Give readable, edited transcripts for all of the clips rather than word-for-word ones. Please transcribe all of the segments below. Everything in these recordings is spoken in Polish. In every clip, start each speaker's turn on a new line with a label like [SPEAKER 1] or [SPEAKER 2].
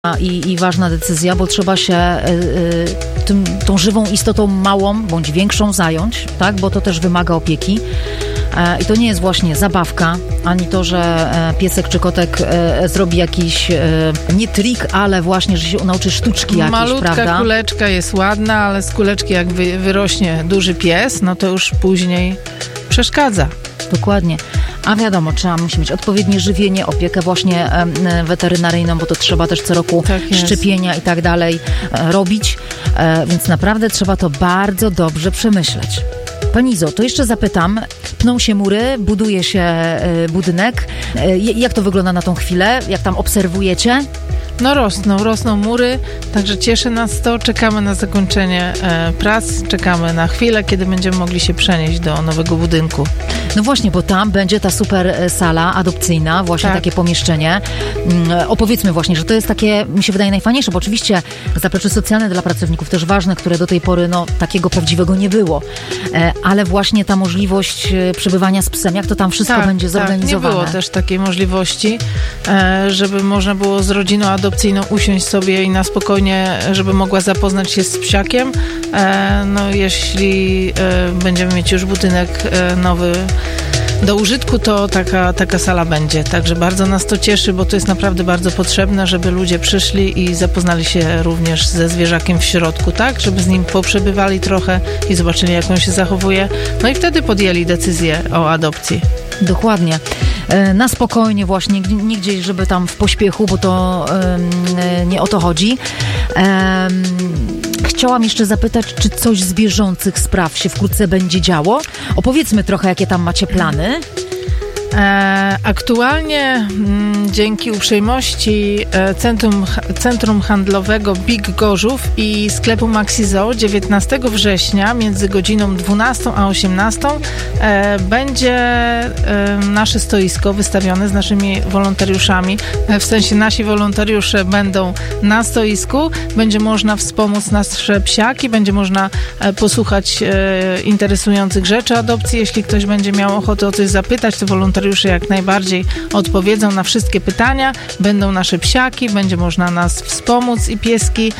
[SPEAKER 1] i ważna decyzja, bo trzeba się tą żywą istotą małą bądź większą zająć, tak? Bo to też wymaga opieki. I to nie jest właśnie zabawka, ani to, że piesek czy kotek zrobi jakiś, nie trik, ale właśnie, że się nauczy sztuczki jakieś,
[SPEAKER 2] malutka
[SPEAKER 1] prawda?
[SPEAKER 2] Kuleczka jest ładna, ale z kuleczki jak wyrośnie duży pies, no to już później przeszkadza.
[SPEAKER 1] Dokładnie. A wiadomo, musi mieć odpowiednie żywienie, opiekę właśnie weterynaryjną, bo to trzeba też co roku szczepienia i tak dalej robić, więc naprawdę trzeba to bardzo dobrze przemyśleć. Pani Izo, to jeszcze zapytam, pną się mury, buduje się budynek, jak to wygląda na tą chwilę, jak tam obserwujecie?
[SPEAKER 2] No rosną mury, także cieszy nas to. Czekamy na zakończenie prac, czekamy na chwilę, kiedy będziemy mogli się przenieść do nowego budynku.
[SPEAKER 1] No właśnie, bo tam będzie ta super sala adopcyjna, właśnie takie pomieszczenie. Opowiedzmy właśnie, że to jest takie, mi się wydaje, najfajniejsze, bo oczywiście zaplecze socjalne dla pracowników też ważne, które do tej pory takiego prawdziwego nie było. Ale właśnie ta możliwość przebywania z psem, jak to tam wszystko będzie zorganizowane?
[SPEAKER 2] Nie było też takiej możliwości, żeby można było z rodziną adopcyjną usiąść sobie i na spokojnie, żeby mogła zapoznać się z psiakiem. No jeśli będziemy mieć już budynek nowy do użytku, to taka sala będzie. Także bardzo nas to cieszy, bo to jest naprawdę bardzo potrzebne, żeby ludzie przyszli i zapoznali się również ze zwierzakiem w środku, tak? Żeby z nim poprzebywali trochę i zobaczyli, jak on się zachowuje. No i wtedy podjęli decyzję o adopcji.
[SPEAKER 1] Dokładnie. Na spokojnie właśnie, nie gdzieś, żeby tam w pośpiechu, bo to nie o to chodzi. Chciałam jeszcze zapytać, czy coś z bieżących spraw się wkrótce będzie działo? Opowiedzmy trochę, jakie tam macie plany.
[SPEAKER 2] Aktualnie dzięki uprzejmości Centrum Handlowego Big Gorzów i sklepu Maxi Zoo 19 września między godziną 12 a 18 będzie nasze stoisko wystawione z naszymi wolontariuszami. W sensie nasi wolontariusze będą na stoisku, będzie można wspomóc nasze psiaki, będzie można posłuchać interesujących rzeczy adopcji. Jeśli ktoś będzie miał ochotę o coś zapytać, to wolontariusze jak najbardziej odpowiedzą na wszystkie pytania. Będą nasze psiaki, będzie można nas wspomóc i pieski.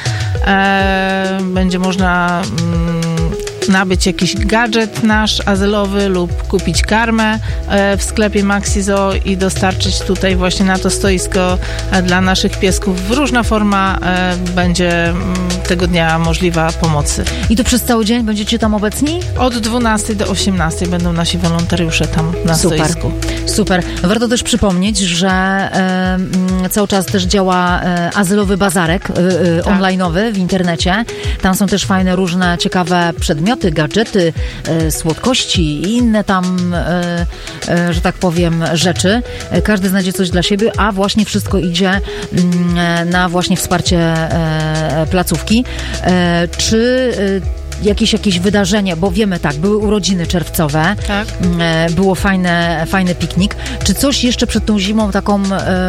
[SPEAKER 2] Będzie można nabyć jakiś gadżet nasz azylowy lub kupić karmę w sklepie Maxi Zoo i dostarczyć tutaj właśnie na to stoisko dla naszych piesków. Różna forma będzie tego dnia możliwa pomocy.
[SPEAKER 1] I to przez cały dzień będziecie tam obecni?
[SPEAKER 2] Od 12 do 18 będą nasi wolontariusze tam na stoisku.
[SPEAKER 1] Super. Warto też przypomnieć, że cały czas też działa azylowy bazarek online'owy w internecie. Tam są też fajne, różne ciekawe przedmioty, gadżety, słodkości i inne tam, że tak powiem, rzeczy. Każdy znajdzie coś dla siebie, a właśnie wszystko idzie na właśnie wsparcie placówki. Czy jakieś wydarzenie, bo wiemy były urodziny czerwcowe, było fajny piknik. Czy coś jeszcze przed tą zimą taką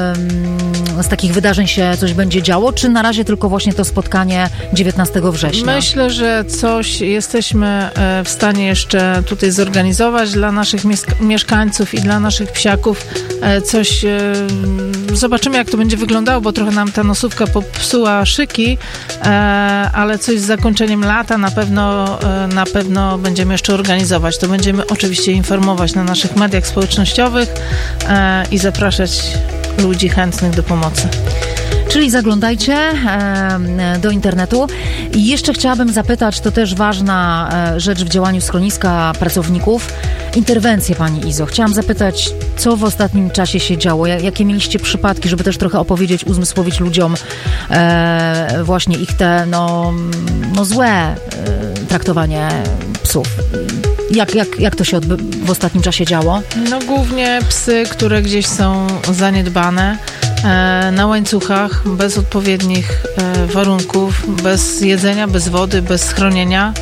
[SPEAKER 1] z takich wydarzeń się coś będzie działo, czy na razie tylko właśnie to spotkanie 19 września?
[SPEAKER 2] Myślę, że coś jesteśmy w stanie jeszcze tutaj zorganizować dla naszych mieszkańców i dla naszych psiaków. Coś zobaczymy, jak to będzie wyglądało, bo trochę nam ta nosówka popsuła szyki, ale coś z zakończeniem lata na pewno będziemy jeszcze organizować. To będziemy oczywiście informować na naszych mediach społecznościowych i zapraszać ludzi chętnych do pomocy.
[SPEAKER 1] Czyli zaglądajcie do internetu. I jeszcze chciałabym zapytać, to też ważna rzecz w działaniu schroniska pracowników, interwencje, pani Izo. Chciałam zapytać, co w ostatnim czasie się działo? Jakie mieliście przypadki, żeby też trochę opowiedzieć, uzmysłowić ludziom właśnie ich te złe traktowanie psów. Jak to się w ostatnim czasie działo?
[SPEAKER 2] No głównie psy, które gdzieś są zaniedbane, na łańcuchach, bez odpowiednich warunków, bez jedzenia, bez wody, bez schronienia.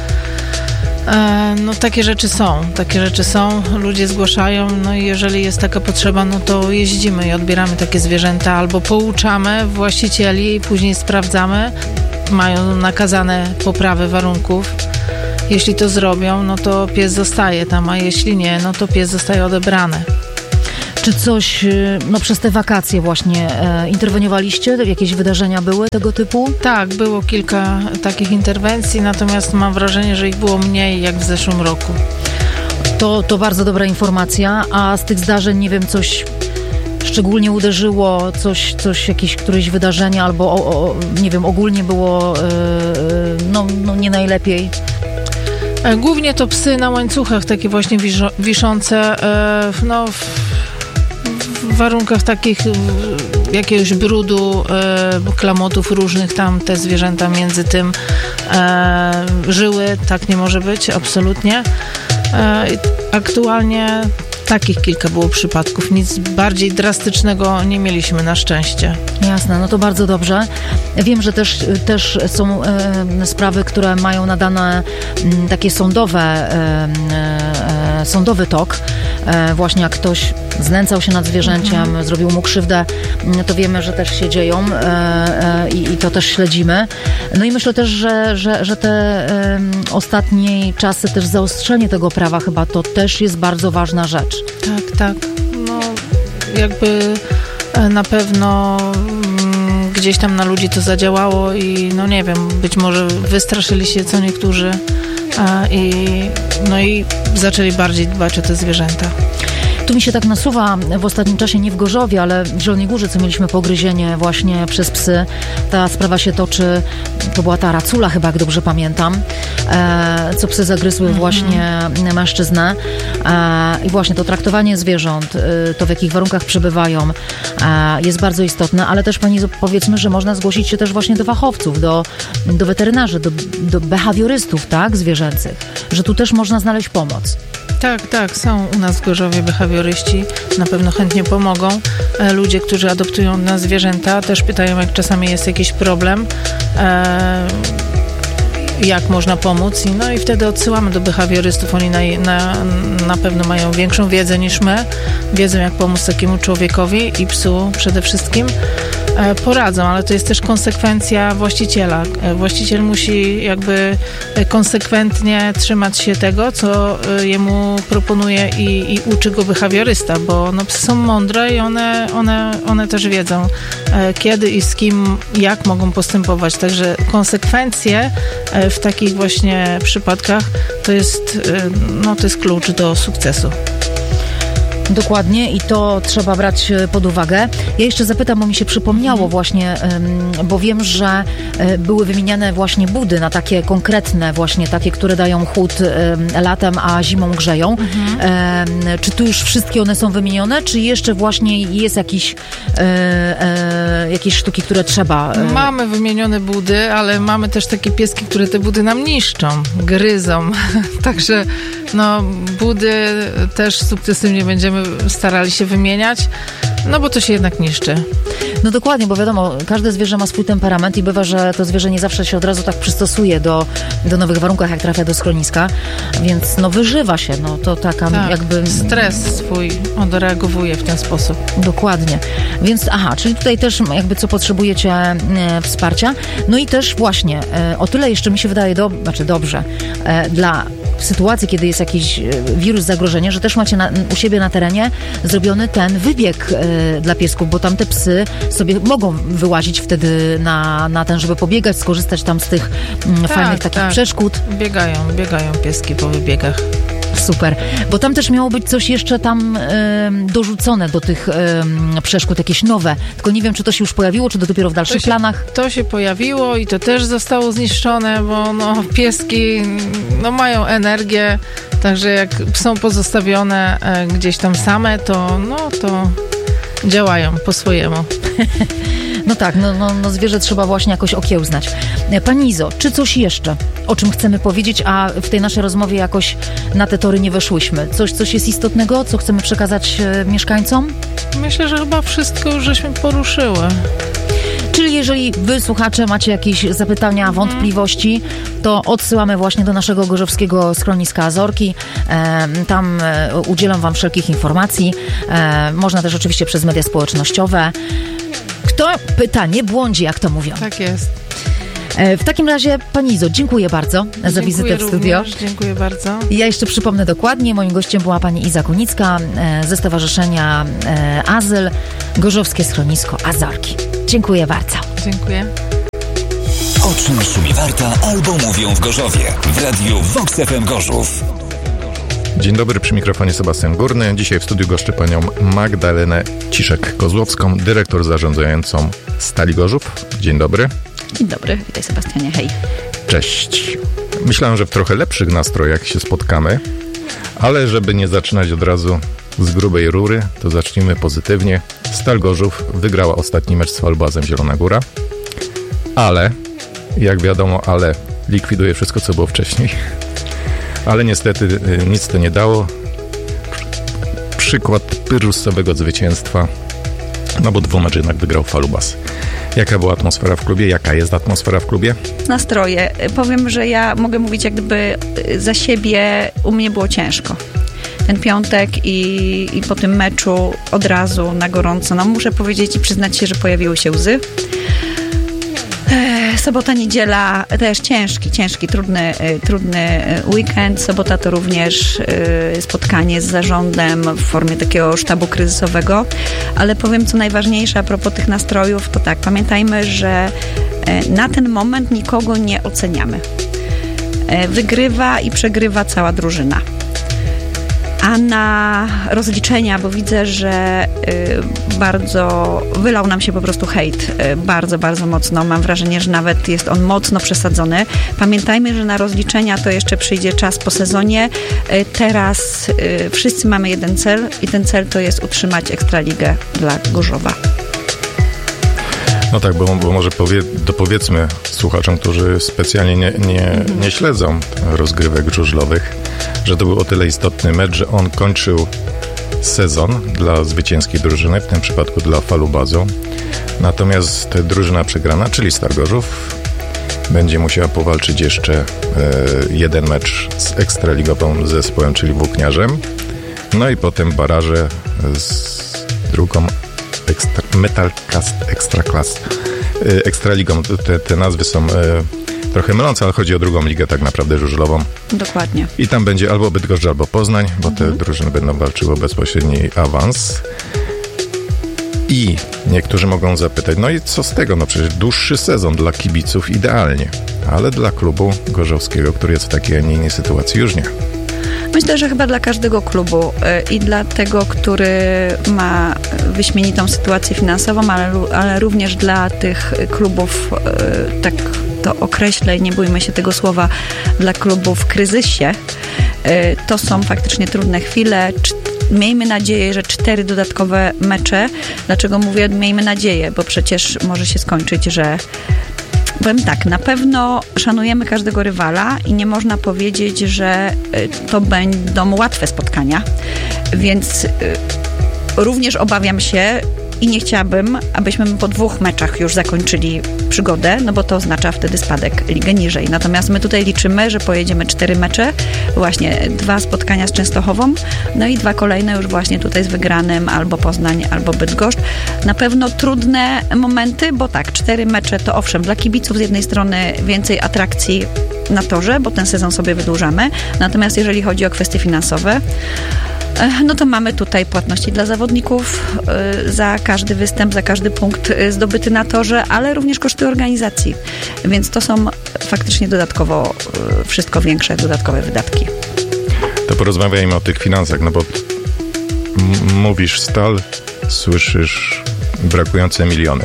[SPEAKER 2] Takie rzeczy są. Ludzie zgłaszają, i jeżeli jest taka potrzeba, to jeździmy i odbieramy takie zwierzęta albo pouczamy właścicieli i później sprawdzamy. Mają nakazane poprawy warunków. Jeśli to zrobią, to pies zostaje tam, a jeśli nie, to pies zostaje odebrany.
[SPEAKER 1] Czy coś, przez te wakacje właśnie interweniowaliście? Jakieś wydarzenia były tego typu?
[SPEAKER 2] Tak, było kilka takich interwencji, natomiast mam wrażenie, że ich było mniej jak w zeszłym roku.
[SPEAKER 1] To bardzo dobra informacja, a z tych zdarzeń, nie wiem, coś szczególnie uderzyło, jakieś któreś wydarzenie albo, nie wiem, ogólnie było nie najlepiej?
[SPEAKER 2] Głównie to psy na łańcuchach, takie właśnie wiszące, w warunkach takich jakiegoś brudu, klamotów różnych, tam te zwierzęta między tym żyły, tak nie może być, absolutnie. Aktualnie takich kilka było przypadków, nic bardziej drastycznego nie mieliśmy na szczęście.
[SPEAKER 1] Jasne, no to bardzo dobrze. Wiem, że też są sprawy, które mają nadane takie sądowy tok. Właśnie jak ktoś znęcał się nad zwierzęciem, zrobił mu krzywdę, to wiemy, że też się dzieją i to też śledzimy. No i myślę też, że te ostatnie czasy, też zaostrzenie tego prawa chyba to też jest bardzo ważna rzecz.
[SPEAKER 2] Tak. No jakby na pewno gdzieś tam na ludzi to zadziałało i no nie wiem, być może wystraszyli się co niektórzy i zaczęli bardziej dbać o te zwierzęta.
[SPEAKER 1] Tu mi się tak nasuwa w ostatnim czasie, nie w Gorzowie, ale w Zielonej Górze, co mieliśmy pogryzienie właśnie przez psy. Ta sprawa się toczy, to była ta Racula chyba, jak dobrze pamiętam, co psy zagryzły właśnie mężczyznę. I właśnie to traktowanie zwierząt, to w jakich warunkach przebywają, jest bardzo istotne, ale też pani powiedzmy, że można zgłosić się też właśnie do fachowców, do weterynarzy, do behawiorystów, tak, zwierzęcych, że tu też można znaleźć pomoc.
[SPEAKER 2] Tak, są u nas w Gorzowie behawioryści, na pewno chętnie pomogą. Ludzie, którzy adoptują na zwierzęta, też pytają, jak czasami jest jakiś problem, jak można pomóc i wtedy odsyłamy do behawiorystów. Oni na pewno mają większą wiedzę niż my, wiedzą, jak pomóc takiemu człowiekowi i psu przede wszystkim. Poradzą, ale to jest też konsekwencja właściciela. Właściciel musi jakby konsekwentnie trzymać się tego, co jemu proponuje i uczy go behawiorysta, bo psy są mądre i one też wiedzą, kiedy i z kim, jak mogą postępować. Także konsekwencje w takich właśnie przypadkach to jest klucz do sukcesu.
[SPEAKER 1] Dokładnie i to trzeba brać pod uwagę. Ja jeszcze zapytam, bo mi się przypomniało właśnie, bo wiem, że były wymieniane właśnie budy na takie konkretne właśnie, takie, które dają chłód latem, a zimą grzeją. Czy tu już wszystkie one są wymienione, czy jeszcze właśnie jest jakieś sztuki, które trzeba...
[SPEAKER 2] Mamy wymienione budy, ale mamy też takie pieski, które te budy nam niszczą, gryzą. Także budy też sukcesywnie będziemy starali się wymieniać, bo to się jednak niszczy.
[SPEAKER 1] No dokładnie, bo wiadomo, każde zwierzę ma swój temperament i bywa, że to zwierzę nie zawsze się od razu tak przystosuje do nowych warunków, jak trafia do schroniska, więc wyżywa się, to taka jakby...
[SPEAKER 2] Stres swój odreagowuje w ten sposób.
[SPEAKER 1] Dokładnie. Więc czyli tutaj też jakby co potrzebujecie wsparcia. No i też właśnie, o tyle jeszcze mi się wydaje dobrze, dla sytuacji, kiedy jest jakiś wirus, zagrożenie, że też macie u siebie na terenie zrobiony ten wybieg dla piesków, bo tam te psy sobie mogą wyłazić wtedy na ten, żeby pobiegać, skorzystać tam z tych fajnych takich przeszkód.
[SPEAKER 2] Biegają pieski po wybiegach.
[SPEAKER 1] Super, bo tam też miało być coś jeszcze tam dorzucone do tych przeszkód, jakieś nowe. Tylko nie wiem, czy to się już pojawiło, czy to dopiero w dalszych planach.
[SPEAKER 2] To się pojawiło i to też zostało zniszczone, bo pieski mają energię, także jak są pozostawione gdzieś tam same, to działają po swojemu.
[SPEAKER 1] No tak, zwierzę trzeba właśnie jakoś okiełznać. Pani Izo, czy coś jeszcze, o czym chcemy powiedzieć, a w tej naszej rozmowie jakoś na te tory nie weszłyśmy? Coś jest istotnego, co chcemy przekazać mieszkańcom?
[SPEAKER 2] Myślę, że chyba wszystko już żeśmy poruszyły.
[SPEAKER 1] Czyli jeżeli wy, słuchacze, macie jakieś zapytania, wątpliwości, to odsyłamy właśnie do naszego gorzowskiego schroniska Azorki. Tam udzielam wam wszelkich informacji. Można też oczywiście przez media społecznościowe. Kto pyta, nie błądzi, jak to mówią.
[SPEAKER 2] Tak jest.
[SPEAKER 1] W takim razie, pani Izo, dziękuję bardzo za wizytę w studio.
[SPEAKER 2] Dziękuję bardzo.
[SPEAKER 1] Ja jeszcze przypomnę dokładnie, moim gościem była pani Iza Kunicka ze Stowarzyszenia Azyl, Gorzowskie Schronisko Azorki. Dziękuję bardzo.
[SPEAKER 2] Dziękuję.
[SPEAKER 3] O czym szumi Warta albo mówią w Gorzowie w radiu Vox FM Gorzów.
[SPEAKER 4] Dzień dobry, przy mikrofonie Sebastian Górny. Dzisiaj w studiu goszczę panią Magdalenę Ciszek-Kozłowską, dyrektor zarządzającą Stali Gorzów. Dzień dobry.
[SPEAKER 5] Dzień dobry, witaj Sebastianie, hej.
[SPEAKER 4] Cześć. Myślałem, że w trochę lepszych nastrojach się spotkamy, ale żeby nie zaczynać od razu z grubej rury, to zacznijmy pozytywnie. Stal Gorzów wygrała ostatni mecz z Falubazem Zielona Góra, ale, jak wiadomo, likwiduje wszystko, co było wcześniej. Ale niestety nic to nie dało. Przykład pyrrusowego zwycięstwa, no bo dwumecz jednak wygrał Falubaz. Jaka była atmosfera w klubie? Jaka jest atmosfera w klubie?
[SPEAKER 5] Nastroje. Powiem, że ja mogę mówić jak gdyby za siebie, u mnie było ciężko. Ten piątek i po tym meczu od razu na gorąco. No muszę powiedzieć i przyznać się, że pojawiły się łzy. Sobota, niedziela też ciężki, trudny weekend. Sobota to również spotkanie z zarządem w formie takiego sztabu kryzysowego. Ale powiem, co najważniejsze a propos tych nastrojów, to tak, pamiętajmy, że na ten moment nikogo nie oceniamy. Wygrywa i przegrywa cała drużyna. A na rozliczenia, bo widzę, że bardzo wylał nam się po prostu hejt, bardzo, bardzo mocno. Mam wrażenie, że nawet jest on mocno przesadzony. Pamiętajmy, że na rozliczenia to jeszcze przyjdzie czas po sezonie. Teraz wszyscy mamy jeden cel i ten cel to jest utrzymać Ekstraligę dla Gorzowa.
[SPEAKER 4] No tak, bo może dopowiedzmy słuchaczom, którzy specjalnie nie śledzą rozgrywek żużlowych, że to był o tyle istotny mecz, że on kończył sezon dla zwycięskiej drużyny, w tym przypadku dla Falubazu. Natomiast drużyna przegrana, czyli Stal Gorzów, będzie musiała powalczyć jeszcze jeden mecz z ekstraligowym zespołem, czyli Włókniarzem. No i potem baraże z drugą Metalcast Ekstraklas Ekstraligą. Te nazwy są trochę mylące, ale chodzi o drugą ligę tak naprawdę żużlową.
[SPEAKER 5] Dokładnie.
[SPEAKER 4] I tam będzie albo Bydgoszcz, albo Poznań, bo te drużyny będą walczyły o bezpośredni awans. I niektórzy mogą zapytać, no i co z tego? No przecież dłuższy sezon dla kibiców idealnie, ale dla klubu gorzowskiego, który jest w takiej, a nie innej sytuacji, już nie.
[SPEAKER 5] Myślę, że chyba dla każdego klubu i dla tego, który ma wyśmienitą sytuację finansową, ale również dla tych klubów, tak to określę, nie bójmy się tego słowa, dla klubów w kryzysie. To są faktycznie trudne chwile. Miejmy nadzieję, że 4 dodatkowe mecze. Dlaczego mówię miejmy nadzieję? Bo przecież może się skończyć, że powiem tak, na pewno szanujemy każdego rywala i nie można powiedzieć, że to będą łatwe spotkania, więc również obawiam się i nie chciałabym, abyśmy po 2 meczach już zakończyli przygodę, no bo to oznacza wtedy spadek ligę niżej. Natomiast my tutaj liczymy, że pojedziemy 4 mecze, właśnie 2 spotkania z Częstochową, no i 2 kolejne już właśnie tutaj z wygranym albo Poznań, albo Bydgoszcz. Na pewno trudne momenty, bo tak, 4 mecze to owszem, dla kibiców z jednej strony więcej atrakcji na torze, bo ten sezon sobie wydłużamy, natomiast jeżeli chodzi o kwestie finansowe, no to mamy tutaj płatności dla zawodników za każdy występ, za każdy punkt zdobyty na torze, ale również koszty organizacji. Więc to są faktycznie dodatkowo wszystko większe dodatkowe wydatki.
[SPEAKER 4] To porozmawiajmy o tych finansach, no bo mówisz Stal, słyszysz brakujące miliony.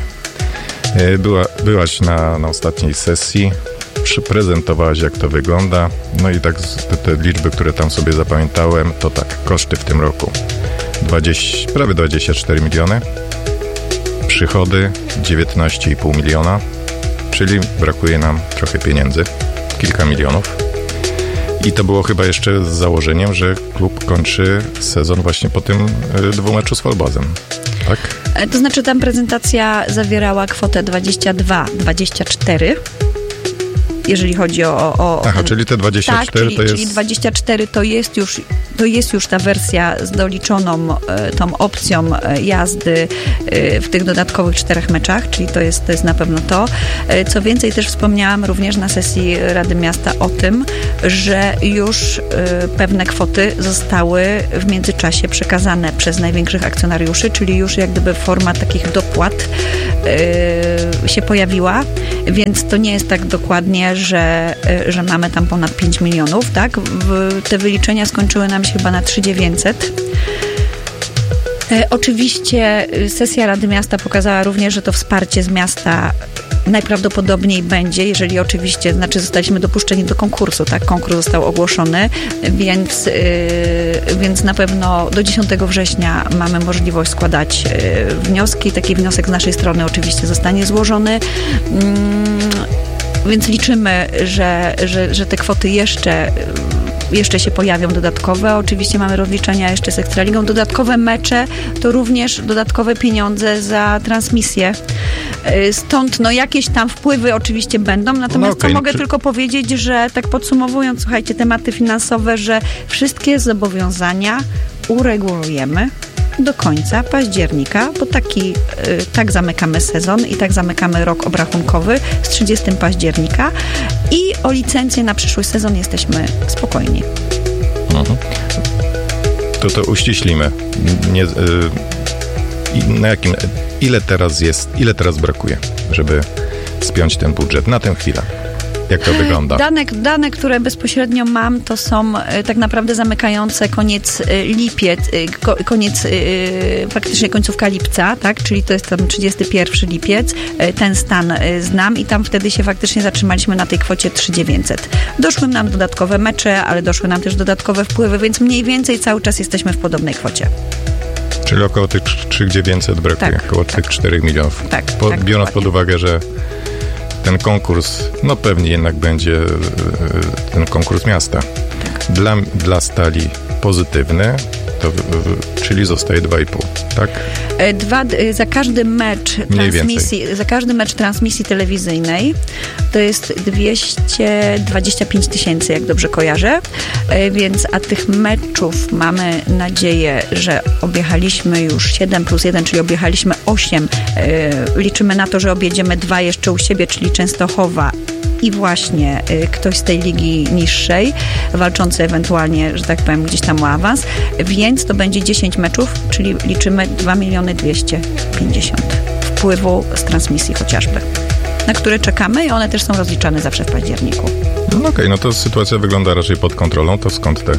[SPEAKER 4] Byłaś na ostatniej sesji, przyprezentowałaś, jak to wygląda. No i tak te liczby, które tam sobie zapamiętałem, to tak, koszty w tym roku prawie 24 miliony, przychody 19,5 miliona, czyli brakuje nam trochę pieniędzy, kilka milionów. I to było chyba jeszcze z założeniem, że klub kończy sezon właśnie po tym dwumeczu z Falubazem, tak?
[SPEAKER 5] To znaczy tam prezentacja zawierała kwotę 22-24. Jeżeli chodzi o
[SPEAKER 4] Aha, czyli te 24
[SPEAKER 5] tak,
[SPEAKER 4] to jest...
[SPEAKER 5] czyli 24 to jest już to jest już ta wersja z doliczoną tą opcją jazdy w tych dodatkowych 4 meczach, czyli to jest na pewno to. Co więcej, też wspomniałam również na sesji Rady Miasta o tym, że już pewne kwoty zostały w międzyczasie przekazane przez największych akcjonariuszy, czyli już jak gdyby forma takich dopłat się pojawiła, więc to nie jest tak dokładnie, że mamy tam ponad 5 milionów, tak? Te wyliczenia skończyły nam się chyba na 3900. Oczywiście sesja Rady Miasta pokazała również, że to wsparcie z miasta najprawdopodobniej będzie, jeżeli oczywiście, zostaliśmy dopuszczeni do konkursu, tak? Konkurs został ogłoszony, więc na pewno do 10 września mamy możliwość składać wnioski. Taki wniosek z naszej strony oczywiście zostanie złożony. Więc liczymy, że te kwoty jeszcze się pojawią dodatkowe. Oczywiście mamy rozliczenia jeszcze z Ekstraligą. Dodatkowe mecze to również dodatkowe pieniądze za transmisję. Stąd jakieś tam wpływy oczywiście będą. Natomiast mogę tylko powiedzieć, że tak podsumowując, słuchajcie, tematy finansowe, że wszystkie zobowiązania uregulujemy do końca października, bo tak zamykamy sezon i tak zamykamy rok obrachunkowy z 30 października i o licencję na przyszły sezon jesteśmy spokojni.
[SPEAKER 4] To uściślimy. Ile teraz brakuje, żeby spiąć ten budżet na tę chwilę? Jak to wygląda?
[SPEAKER 5] Dane, które bezpośrednio mam, to są tak naprawdę zamykające koniec lipiec, faktycznie końcówka lipca, tak? Czyli to jest tam 31 lipiec. Ten stan znam i tam wtedy się faktycznie zatrzymaliśmy na tej kwocie 3900. Doszły nam dodatkowe mecze, ale doszły nam też dodatkowe wpływy, więc mniej więcej cały czas jesteśmy w podobnej kwocie.
[SPEAKER 4] Czyli około tych 3900 brakuje, tak, około tych 4 milionów. Biorąc pod uwagę, że ten konkurs, pewnie jednak będzie ten konkurs miasta. Dla Stali pozytywny, czyli zostaje 2,5, tak?
[SPEAKER 5] Za każdy mecz transmisji telewizyjnej to jest 225 000, jak dobrze kojarzę. A tych meczów mamy nadzieję, że objechaliśmy już 7+1, czyli objechaliśmy 8. Liczymy na to, że objedziemy 2 jeszcze u siebie, czyli Częstochowa i właśnie ktoś z tej ligi niższej, walczący ewentualnie, że tak powiem, gdzieś tam o awans, więc to będzie 10 meczów, czyli liczymy 2 250 000 wpływu z transmisji chociażby, na które czekamy i one też są rozliczane zawsze w październiku.
[SPEAKER 4] To sytuacja wygląda raczej pod kontrolą, to skąd te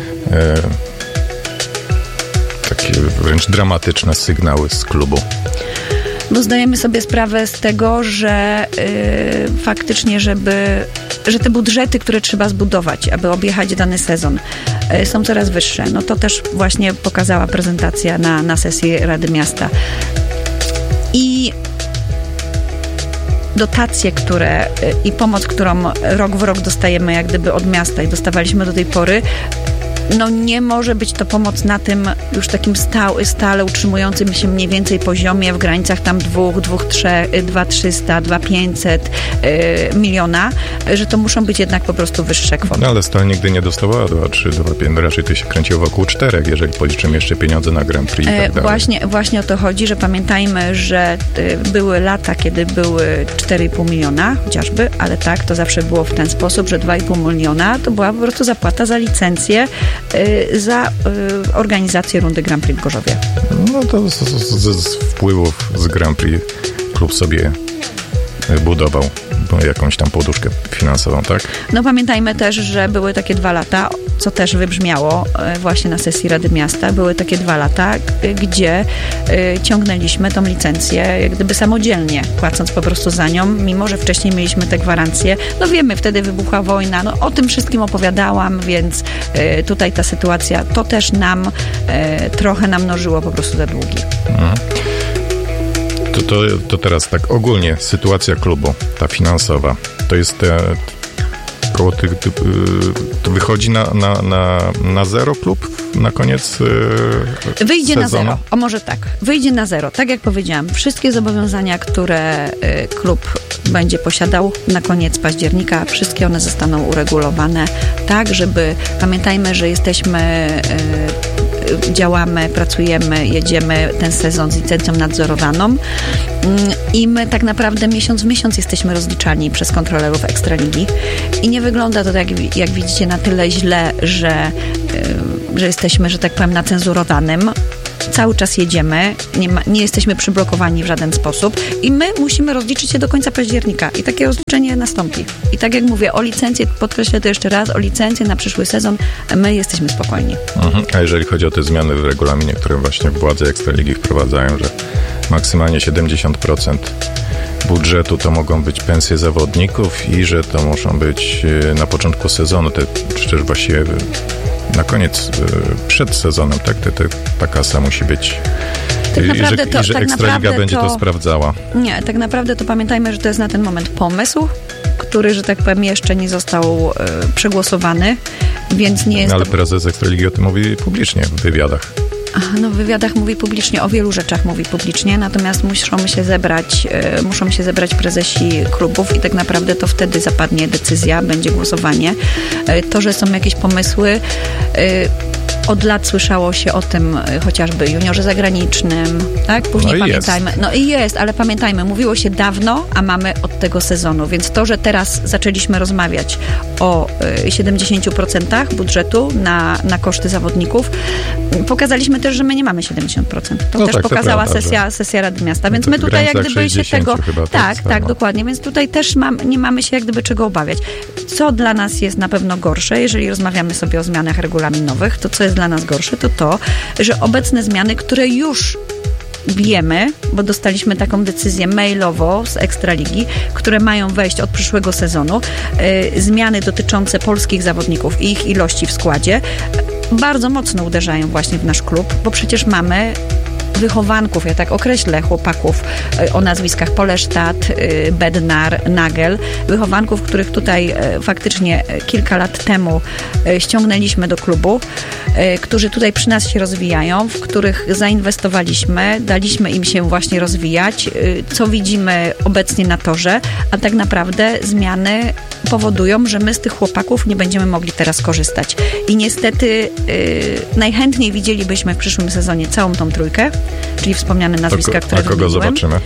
[SPEAKER 4] takie wręcz dramatyczne sygnały z klubu?
[SPEAKER 5] Bo zdajemy sobie sprawę z tego, że faktycznie, że te budżety, które trzeba zbudować, aby objechać dany sezon, są coraz wyższe. To też właśnie pokazała prezentacja na sesji Rady Miasta. I dotacje, i pomoc, którą rok w rok dostajemy jak gdyby od miasta i dostawaliśmy do tej pory, nie może być to pomoc na tym już takim stale utrzymującym się mniej więcej poziomie w granicach tam 2,300, 2,500 miliona, że to muszą być jednak po prostu wyższe kwoty.
[SPEAKER 4] Ale Stal nigdy nie dostawała 2,3, 2,5, raczej to się kręciło wokół 4, jeżeli policzymy jeszcze pieniądze na Grand Prix i tak dalej.
[SPEAKER 5] Właśnie o to chodzi, że pamiętajmy, że były lata, kiedy były 4,5 miliona chociażby, ale tak, to zawsze było w ten sposób, że 2,5 miliona to była po prostu zapłata za licencję, za organizację rundy Grand Prix w Gorzowie.
[SPEAKER 4] To z wpływów z Grand Prix klub sobie budował jakąś tam poduszkę finansową, tak?
[SPEAKER 5] Pamiętajmy też, że były takie 2 lata, co też wybrzmiało właśnie na sesji Rady Miasta, były takie 2 lata, gdzie ciągnęliśmy tą licencję jak gdyby samodzielnie, płacąc po prostu za nią, mimo że wcześniej mieliśmy te gwarancje. Wiemy, wtedy wybuchła wojna, o tym wszystkim opowiadałam, więc tutaj ta sytuacja, to też trochę namnożyło po prostu te długi.
[SPEAKER 4] To teraz tak ogólnie sytuacja klubu, ta finansowa, to jest koło tych, to wychodzi na zero klub na koniec
[SPEAKER 5] wyjdzie
[SPEAKER 4] sezonu?
[SPEAKER 5] Na zero. O, może tak. Wyjdzie na zero. Tak jak powiedziałam, wszystkie zobowiązania, które klub będzie posiadał na koniec października, wszystkie one zostaną uregulowane tak, żeby, pamiętajmy, że jesteśmy, działamy, pracujemy, jedziemy ten sezon z licencją nadzorowaną i my tak naprawdę miesiąc w miesiąc jesteśmy rozliczani przez kontrolerów Ekstraligi i nie wygląda to tak, jak widzicie, na tyle źle, że jesteśmy, że tak powiem, na cenzurowanym. Cały czas jedziemy, nie jesteśmy przyblokowani w żaden sposób i my musimy rozliczyć się do końca października i takie rozliczenie nastąpi. I tak jak mówię, o licencję, podkreślę to jeszcze raz, o licencję na przyszły sezon my jesteśmy spokojni.
[SPEAKER 4] A jeżeli chodzi o te zmiany w regulaminie, które właśnie władze Ekstraligi wprowadzają, że maksymalnie 70% budżetu to mogą być pensje zawodników i że to muszą być na początku sezonu, czy też właściwie na koniec, przed sezonem, tak? Ta kasa musi być.
[SPEAKER 5] Tak naprawdę
[SPEAKER 4] I że Ekstraliga będzie to sprawdzała.
[SPEAKER 5] Nie, tak naprawdę to pamiętajmy, że to jest na ten moment pomysł, który, że tak powiem, jeszcze nie został przegłosowany, więc nie jest...
[SPEAKER 4] Ale prezes Ekstraligi o tym mówi publicznie w wywiadach.
[SPEAKER 5] No, w wywiadach mówi publicznie, o wielu rzeczach mówi publicznie, natomiast muszą się zebrać prezesi klubów i tak naprawdę to wtedy zapadnie decyzja, będzie głosowanie. To, że są jakieś pomysły, od lat słyszało się o tym chociażby juniorze zagranicznym, tak? Później pamiętajmy. No i jest, ale pamiętajmy, mówiło się dawno, a mamy od tego sezonu, więc to, że teraz zaczęliśmy rozmawiać o 70% budżetu na koszty zawodników, pokazaliśmy też, że my nie mamy 70%. To też pokazała sesja Rady Miasta, więc my tutaj jak gdyby się tego... Tak, dokładnie, więc tutaj też nie mamy się jak gdyby czego obawiać. Co dla nas jest na pewno gorsze, jeżeli rozmawiamy sobie o zmianach regulaminowych, to co jest dla nas gorsze, to, że obecne zmiany, które już wiemy, bo dostaliśmy taką decyzję mailowo z Ekstraligi, które mają wejść od przyszłego sezonu, zmiany dotyczące polskich zawodników i ich ilości w składzie, bardzo mocno uderzają właśnie w nasz klub, bo przecież mamy wychowanków, ja tak określę, chłopaków o nazwiskach Polesztat, Bednar, Nagel, wychowanków, których tutaj faktycznie kilka lat temu ściągnęliśmy do klubu, którzy tutaj przy nas się rozwijają, w których zainwestowaliśmy, daliśmy im się właśnie rozwijać, co widzimy obecnie na torze, a tak naprawdę zmiany powodują, że my z tych chłopaków nie będziemy mogli teraz korzystać. I niestety najchętniej widzielibyśmy w przyszłym sezonie całą tą trójkę, czyli wspomniane nazwiska, które
[SPEAKER 4] kogo zobaczymy?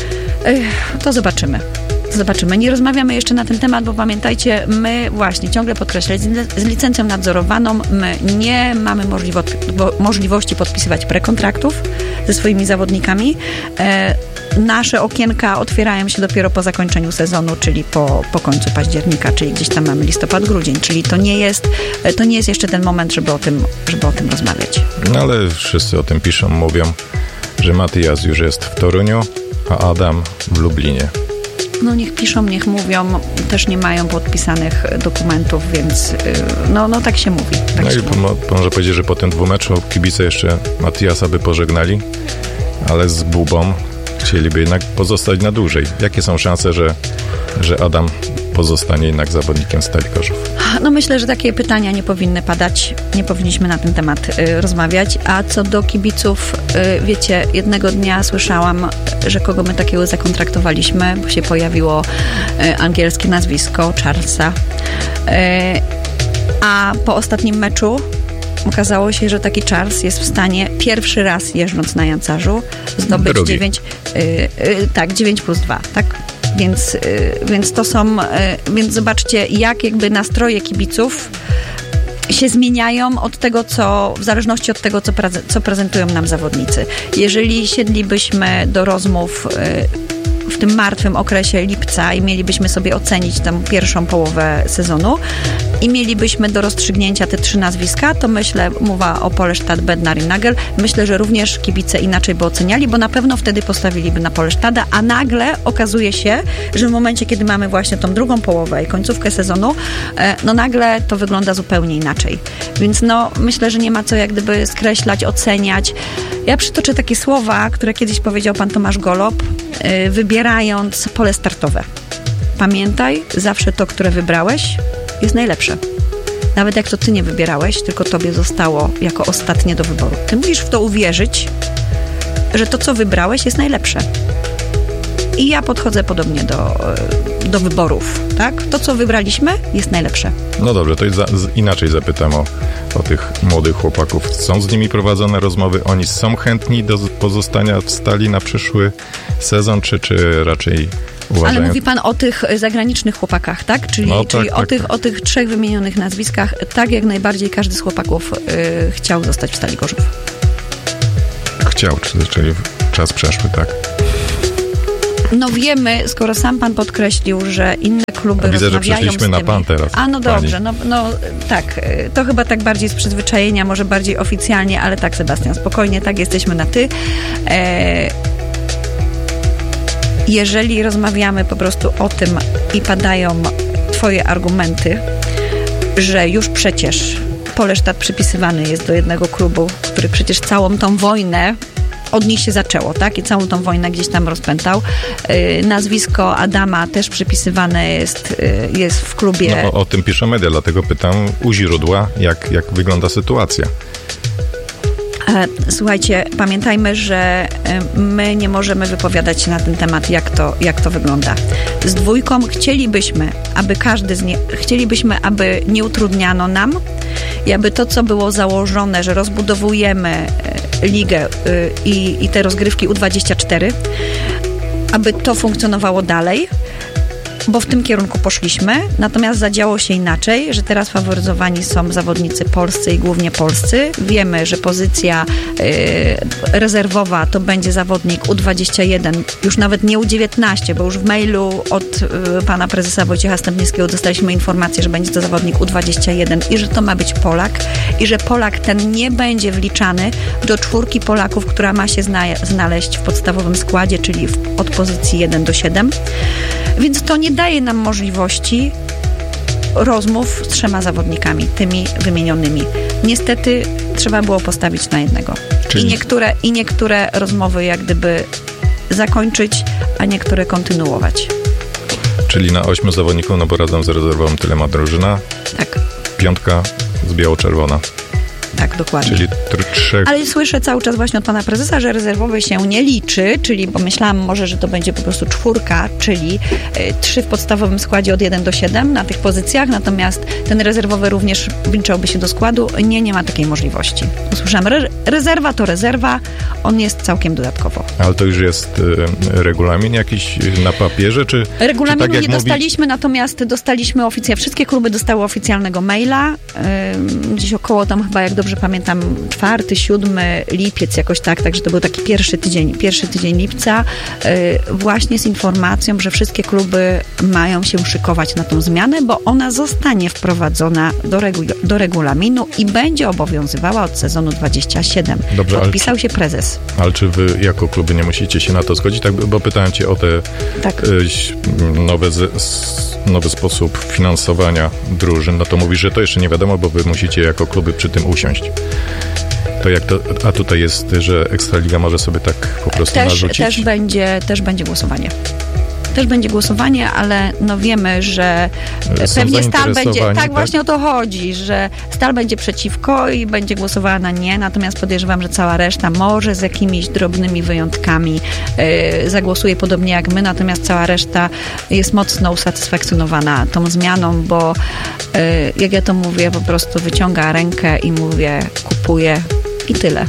[SPEAKER 5] To zobaczymy. Nie rozmawiamy jeszcze na ten temat, bo pamiętajcie, my właśnie ciągle podkreślać, z licencją nadzorowaną my nie mamy możliwości podpisywać prekontraktów ze swoimi zawodnikami. Nasze okienka otwierają się dopiero po zakończeniu sezonu, czyli po końcu października, czyli gdzieś tam mamy listopad, grudzień, czyli to nie jest jeszcze ten moment, żeby o tym rozmawiać.
[SPEAKER 4] No ale wszyscy o tym piszą, mówią, że Matias już jest w Toruniu, a Adam w Lublinie.
[SPEAKER 5] No niech piszą, niech mówią, też nie mają podpisanych dokumentów, więc no tak się mówi. Tak się mówi.
[SPEAKER 4] Może powiedzieć, że po tym dwumeczu kibice jeszcze Matiasa by pożegnali, ale z Bubą chcieliby jednak pozostać na dłużej. Jakie są szanse, że Adam pozostanie jednak zawodnikiem Stali Gorzów?
[SPEAKER 5] No myślę, że takie pytania nie powinny padać. Nie powinniśmy na ten temat rozmawiać. A co do kibiców, wiecie, jednego dnia słyszałam, że kogo my takiego zakontraktowaliśmy, bo się pojawiło angielskie nazwisko Charlesa. A po ostatnim meczu okazało się, że taki Charles jest w stanie pierwszy raz jeżdżąc na Jancarzu zdobyć 9+2, tak? Więc to są, więc zobaczcie, jak jakby nastroje kibiców się zmieniają od tego, w zależności od tego, co prezentują nam zawodnicy. Jeżeli siedlibyśmy do rozmów w tym martwym okresie lipca i mielibyśmy sobie ocenić tę pierwszą połowę sezonu i mielibyśmy do rozstrzygnięcia te 3 nazwiska, to myślę, mowa o Polesztat, Bednar i Nagel, myślę, że również kibice inaczej by oceniali, bo na pewno wtedy postawiliby na Polesztada, a nagle okazuje się, że w momencie, kiedy mamy właśnie tą drugą połowę i końcówkę sezonu, no nagle to wygląda zupełnie inaczej. Więc no, myślę, że nie ma co jak gdyby skreślać, oceniać. Ja przytoczę takie słowa, które kiedyś powiedział pan Tomasz Golob, wybierając pole startowe. Pamiętaj zawsze to, które wybrałeś jest najlepsze. Nawet jak to ty nie wybierałeś, tylko tobie zostało jako ostatnie do wyboru. Ty musisz w to uwierzyć, że to, co wybrałeś, jest najlepsze. I ja podchodzę podobnie do wyborów, tak? To, co wybraliśmy, jest najlepsze.
[SPEAKER 4] No dobrze, to inaczej zapytam o tych młodych chłopaków. Są z nimi prowadzone rozmowy? Oni są chętni do pozostania w Stali na przyszły sezon, czy raczej uważają?
[SPEAKER 5] Ale mówi pan o tych zagranicznych chłopakach, tak? Czyli o tych 3 wymienionych nazwiskach. Tak, jak najbardziej każdy z chłopaków chciał zostać w Stali Gorzów.
[SPEAKER 4] Chciał, czyli czas przeszły, tak?
[SPEAKER 5] No wiemy, skoro sam pan podkreślił, że inne kluby
[SPEAKER 4] widzę,
[SPEAKER 5] rozmawiają
[SPEAKER 4] że przeszliśmy na pan teraz.
[SPEAKER 5] A no dobrze, no tak. To chyba tak bardziej z przyzwyczajenia, może bardziej oficjalnie, ale tak, Sebastian, spokojnie, tak, jesteśmy na ty. Jeżeli rozmawiamy po prostu o tym i padają twoje argumenty, że już przecież Polesztat przypisywany jest do jednego klubu, który przecież całą tą wojnę od nich się zaczęło, tak? I całą tą wojnę gdzieś tam rozpętał. Nazwisko Adama też przypisywane jest w klubie.
[SPEAKER 4] No, o tym pisze media, dlatego pytam u źródła, jak wygląda sytuacja.
[SPEAKER 5] Słuchajcie, pamiętajmy, że my nie możemy wypowiadać się na ten temat, jak to wygląda. Z dwójką chcielibyśmy, aby nie utrudniano nam i aby to, co było założone, że rozbudowujemy ligę i te rozgrywki U24, aby to funkcjonowało dalej, bo w tym kierunku poszliśmy, natomiast zadziało się inaczej, że teraz faworyzowani są zawodnicy polscy i głównie polscy. Wiemy, że pozycja rezerwowa to będzie zawodnik U21, już nawet nie U19, bo już w mailu od pana prezesa Wojciecha Stępniewskiego dostaliśmy informację, że będzie to zawodnik U21 i że to ma być Polak i że Polak ten nie będzie wliczany do 4 Polaków, która ma się znaleźć w podstawowym składzie, czyli od pozycji 1 do 7. Więc to nie daje nam możliwości rozmów z 3 zawodnikami, tymi wymienionymi. Niestety trzeba było postawić na jednego. Czyli... I niektóre rozmowy jak gdyby zakończyć, a niektóre kontynuować.
[SPEAKER 4] Czyli na 8 zawodników, no bo razem z rezerwą tyle ma drużyna.
[SPEAKER 5] Tak.
[SPEAKER 4] 5 z biało-czerwona.
[SPEAKER 5] Tak, dokładnie.
[SPEAKER 4] Czyli 3...
[SPEAKER 5] Ale słyszę cały czas właśnie od pana prezesa, że rezerwowy się nie liczy, czyli pomyślałam może, że to będzie po prostu 4, czyli 3 w podstawowym składzie od 1 do 7 na tych pozycjach, natomiast ten rezerwowy również wliczałby się do składu. Nie ma takiej możliwości. Usłyszałam, rezerwa to rezerwa, on jest całkiem dodatkowo.
[SPEAKER 4] Ale to już jest regulamin jakiś na papierze, czy
[SPEAKER 5] regulaminu
[SPEAKER 4] czy tak, jak
[SPEAKER 5] nie dostaliśmy, natomiast dostaliśmy wszystkie kluby dostały oficjalnego maila, gdzieś około tam chyba, jak dobrze pamiętam, 4, 7 lipiec, jakoś tak, także to był taki pierwszy tydzień lipca, właśnie z informacją, że wszystkie kluby mają się szykować na tą zmianę, bo ona zostanie wprowadzona do regulaminu i będzie obowiązywała od sezonu 27.
[SPEAKER 4] Dobrze,
[SPEAKER 5] podpisał się prezes.
[SPEAKER 4] Ale czy wy jako kluby nie musicie się na to zgodzić? Tak, bo pytałem cię o te nowy sposób finansowania drużyn. No to mówisz, że to jeszcze nie wiadomo, bo wy musicie jako kluby przy tym usiąść. To jak to, a tutaj jest, że Ekstraliga może sobie tak po prostu narzucić?
[SPEAKER 5] Też będzie głosowanie. Też będzie głosowanie, ale no wiemy, że pewnie Stal będzie... Tak, właśnie o to chodzi, że Stal będzie przeciwko i będzie głosowała na nie, natomiast podejrzewam, że cała reszta może z jakimiś drobnymi wyjątkami zagłosuje podobnie jak my, natomiast cała reszta jest mocno usatysfakcjonowana tą zmianą, bo jak ja to mówię, po prostu wyciąga rękę i mówię, kupuję i tyle.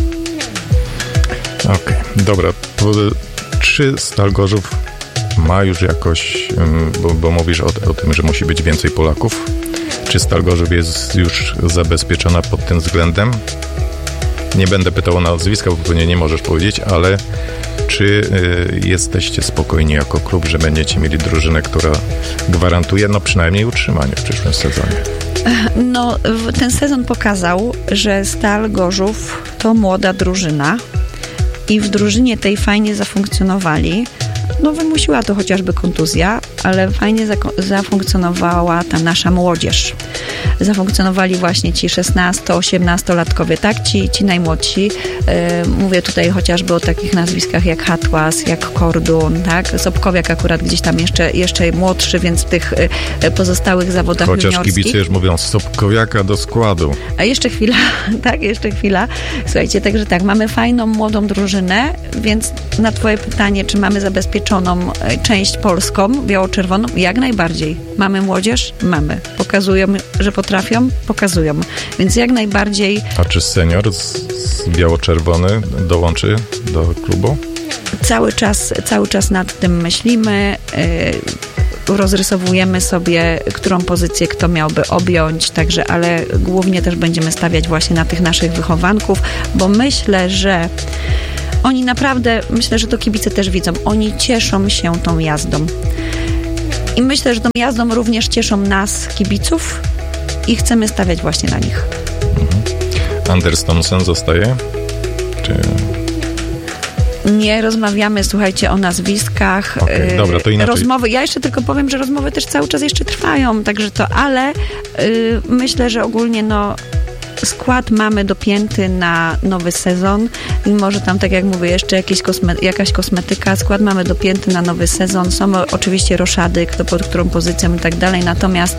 [SPEAKER 4] Okej, dobra. Czy Stal Gorzów ma już jakoś, bo mówisz o tym, że musi być więcej Polaków. Czy Stal Gorzów jest już zabezpieczona pod tym względem? Nie będę pytał o nazwiska, bo pewnie nie możesz powiedzieć, ale czy jesteście spokojni jako klub, że będziecie mieli drużynę, która gwarantuje przynajmniej utrzymanie w przyszłym sezonie?
[SPEAKER 5] No, ten sezon pokazał, że Stal Gorzów to młoda drużyna i w drużynie tej fajnie zafunkcjonowali. No wymusiła to chociażby kontuzja, ale fajnie zafunkcjonowała ta nasza młodzież. Zafunkcjonowali właśnie ci 16-18-latkowie, tak? Ci najmłodsi. Mówię tutaj chociażby o takich nazwiskach jak Hatłas, jak Kordun, tak? Sobkowiak akurat gdzieś tam jeszcze młodszy, więc w tych pozostałych zawodach juniorskich.
[SPEAKER 4] Chociaż kibice już mówią Sobkowiaka do składu.
[SPEAKER 5] A jeszcze chwila, tak? Jeszcze chwila. Słuchajcie, także tak, mamy fajną, młodą drużynę, więc na twoje pytanie, czy mamy zabezpieczoną część polską, biało-czerwoną? Jak najbardziej. Mamy młodzież? Mamy. Pokazują, że potrafią? Pokazują. Więc jak najbardziej...
[SPEAKER 4] A czy senior z biało-czerwony dołączy do klubu?
[SPEAKER 5] Cały czas nad tym myślimy. Rozrysowujemy sobie, którą pozycję kto miałby objąć, także, ale głównie też będziemy stawiać właśnie na tych naszych wychowanków, bo myślę, że oni naprawdę, myślę, że to kibice też widzą, oni cieszą się tą jazdą. I myślę, że tą jazdą również cieszą nas, kibiców, i chcemy stawiać właśnie na nich.
[SPEAKER 4] Anders Thomsen zostaje? Czy...
[SPEAKER 5] Nie rozmawiamy, słuchajcie, o nazwiskach.
[SPEAKER 4] Okay, dobra, to inaczej.
[SPEAKER 5] Rozmowy, ja jeszcze tylko powiem, że rozmowy też cały czas jeszcze trwają, także to, ale myślę, że ogólnie skład mamy dopięty na nowy sezon, mimo że tam, tak jak mówię, jeszcze jakaś kosmetyka, skład mamy dopięty na nowy sezon, są oczywiście roszady, kto pod którą pozycją i tak dalej, natomiast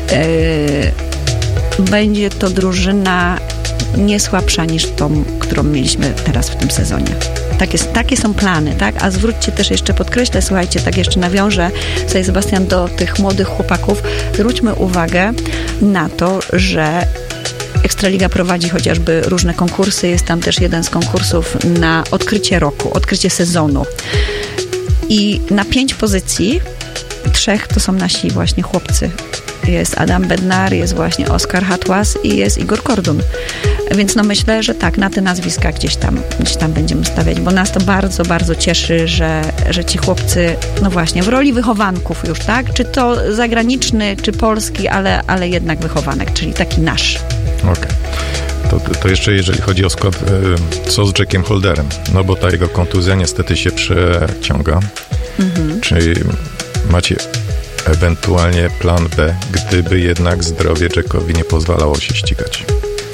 [SPEAKER 5] będzie to drużyna nie słabsza niż tą, którą mieliśmy teraz w tym sezonie. Takie są plany, tak? A zwróćcie też jeszcze, podkreślę, słuchajcie, tak jeszcze nawiążę sobie, Sebastian, do tych młodych chłopaków. Zwróćmy uwagę na to, że Ekstraliga prowadzi chociażby różne konkursy. Jest tam też jeden z konkursów na odkrycie roku, odkrycie sezonu. I na 5 pozycji 3 to są nasi właśnie chłopcy. Jest Adam Bednar, jest właśnie Oskar Hatłas i jest Igor Kordun. Więc myślę, że tak, na te nazwiska gdzieś tam będziemy stawiać, bo nas to bardzo, bardzo cieszy, że ci chłopcy, właśnie, w roli wychowanków już, tak? Czy to zagraniczny, czy polski, ale jednak wychowanek, czyli taki nasz.
[SPEAKER 4] Okej. To jeszcze jeżeli chodzi o skład, co z Jackiem Holderem? No bo ta jego kontuzja niestety się przeciąga. Czy macie ewentualnie plan B, gdyby jednak zdrowie Jackowi nie pozwalało się ścigać?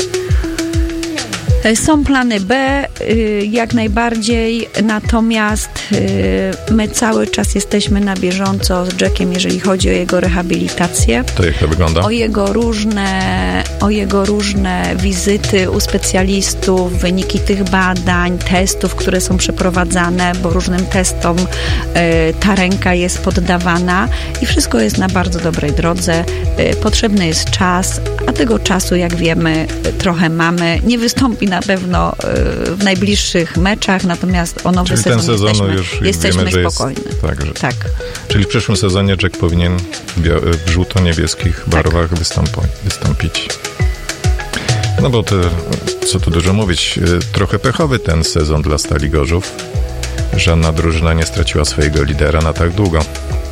[SPEAKER 5] Są plany B, jak najbardziej, natomiast my cały czas jesteśmy na bieżąco z Jackiem, jeżeli chodzi o jego rehabilitację.
[SPEAKER 4] To jak to wygląda?
[SPEAKER 5] O jego różne wizyty u specjalistów, wyniki tych badań, testów, które są przeprowadzane, bo różnym testom ta ręka jest poddawana i wszystko jest na bardzo dobrej drodze. Potrzebny jest czas, a tego czasu, jak wiemy, trochę mamy. Nie wystąpi na pewno w najbliższych meczach, natomiast o nowy sezon jesteśmy spokojni.
[SPEAKER 4] Tak. Czyli w przyszłym sezonie Jack powinien w żółto-niebieskich barwach wystąpić. No bo co tu dużo mówić, trochę pechowy ten sezon dla Stali Gorzów. Żadna drużyna nie straciła swojego lidera na tak długo.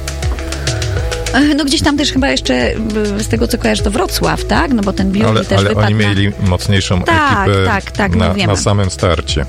[SPEAKER 5] Gdzieś tam też chyba jeszcze, z tego co kojarzę, to Wrocław, tak? Bo ten Biurki też wypadł.
[SPEAKER 4] Ale oni mieli mocniejszą ekipę na samym starcie.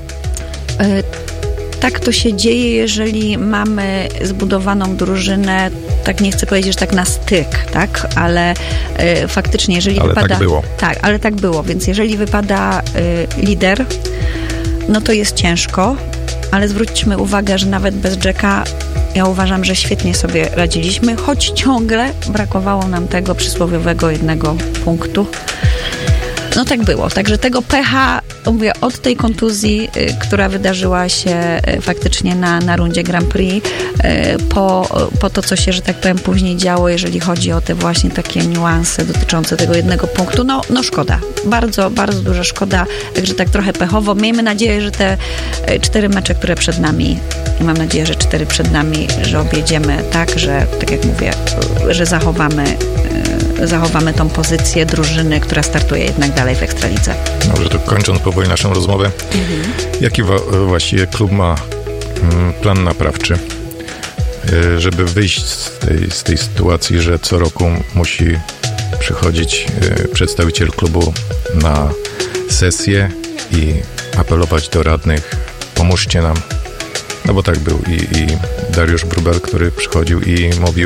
[SPEAKER 4] Tak
[SPEAKER 5] to się dzieje, jeżeli mamy zbudowaną drużynę, tak nie chcę powiedzieć, że tak na styk, tak? Ale faktycznie, jeżeli wypada...
[SPEAKER 4] tak było.
[SPEAKER 5] Tak, ale tak było, więc jeżeli wypada lider, to jest ciężko, ale zwróćmy uwagę, że nawet bez Jacka ja uważam, że świetnie sobie radziliśmy, choć ciągle brakowało nam tego przysłowiowego 1 punktu. Tak było. Także tego pecha, mówię, od tej kontuzji, która wydarzyła się faktycznie na rundzie Grand Prix, po to, co się, że tak powiem, później działo, jeżeli chodzi o te właśnie takie niuanse dotyczące tego 1 punktu, szkoda. Bardzo, bardzo duża szkoda, także tak trochę pechowo. Miejmy nadzieję, że te 4 mecze, które przed nami, i mam nadzieję, że 4 przed nami, że objedziemy tak, że, tak jak mówię, że zachowamy tą pozycję drużyny, która startuje jednak dalej w Ekstralidze.
[SPEAKER 4] Dobrze, to kończąc powoli naszą rozmowę, jaki właściwie klub ma plan naprawczy, żeby wyjść z tej sytuacji, że co roku musi przychodzić przedstawiciel klubu na sesję i apelować do radnych, pomóżcie nam, bo tak był i Dariusz Brubel, który przychodził i mówił,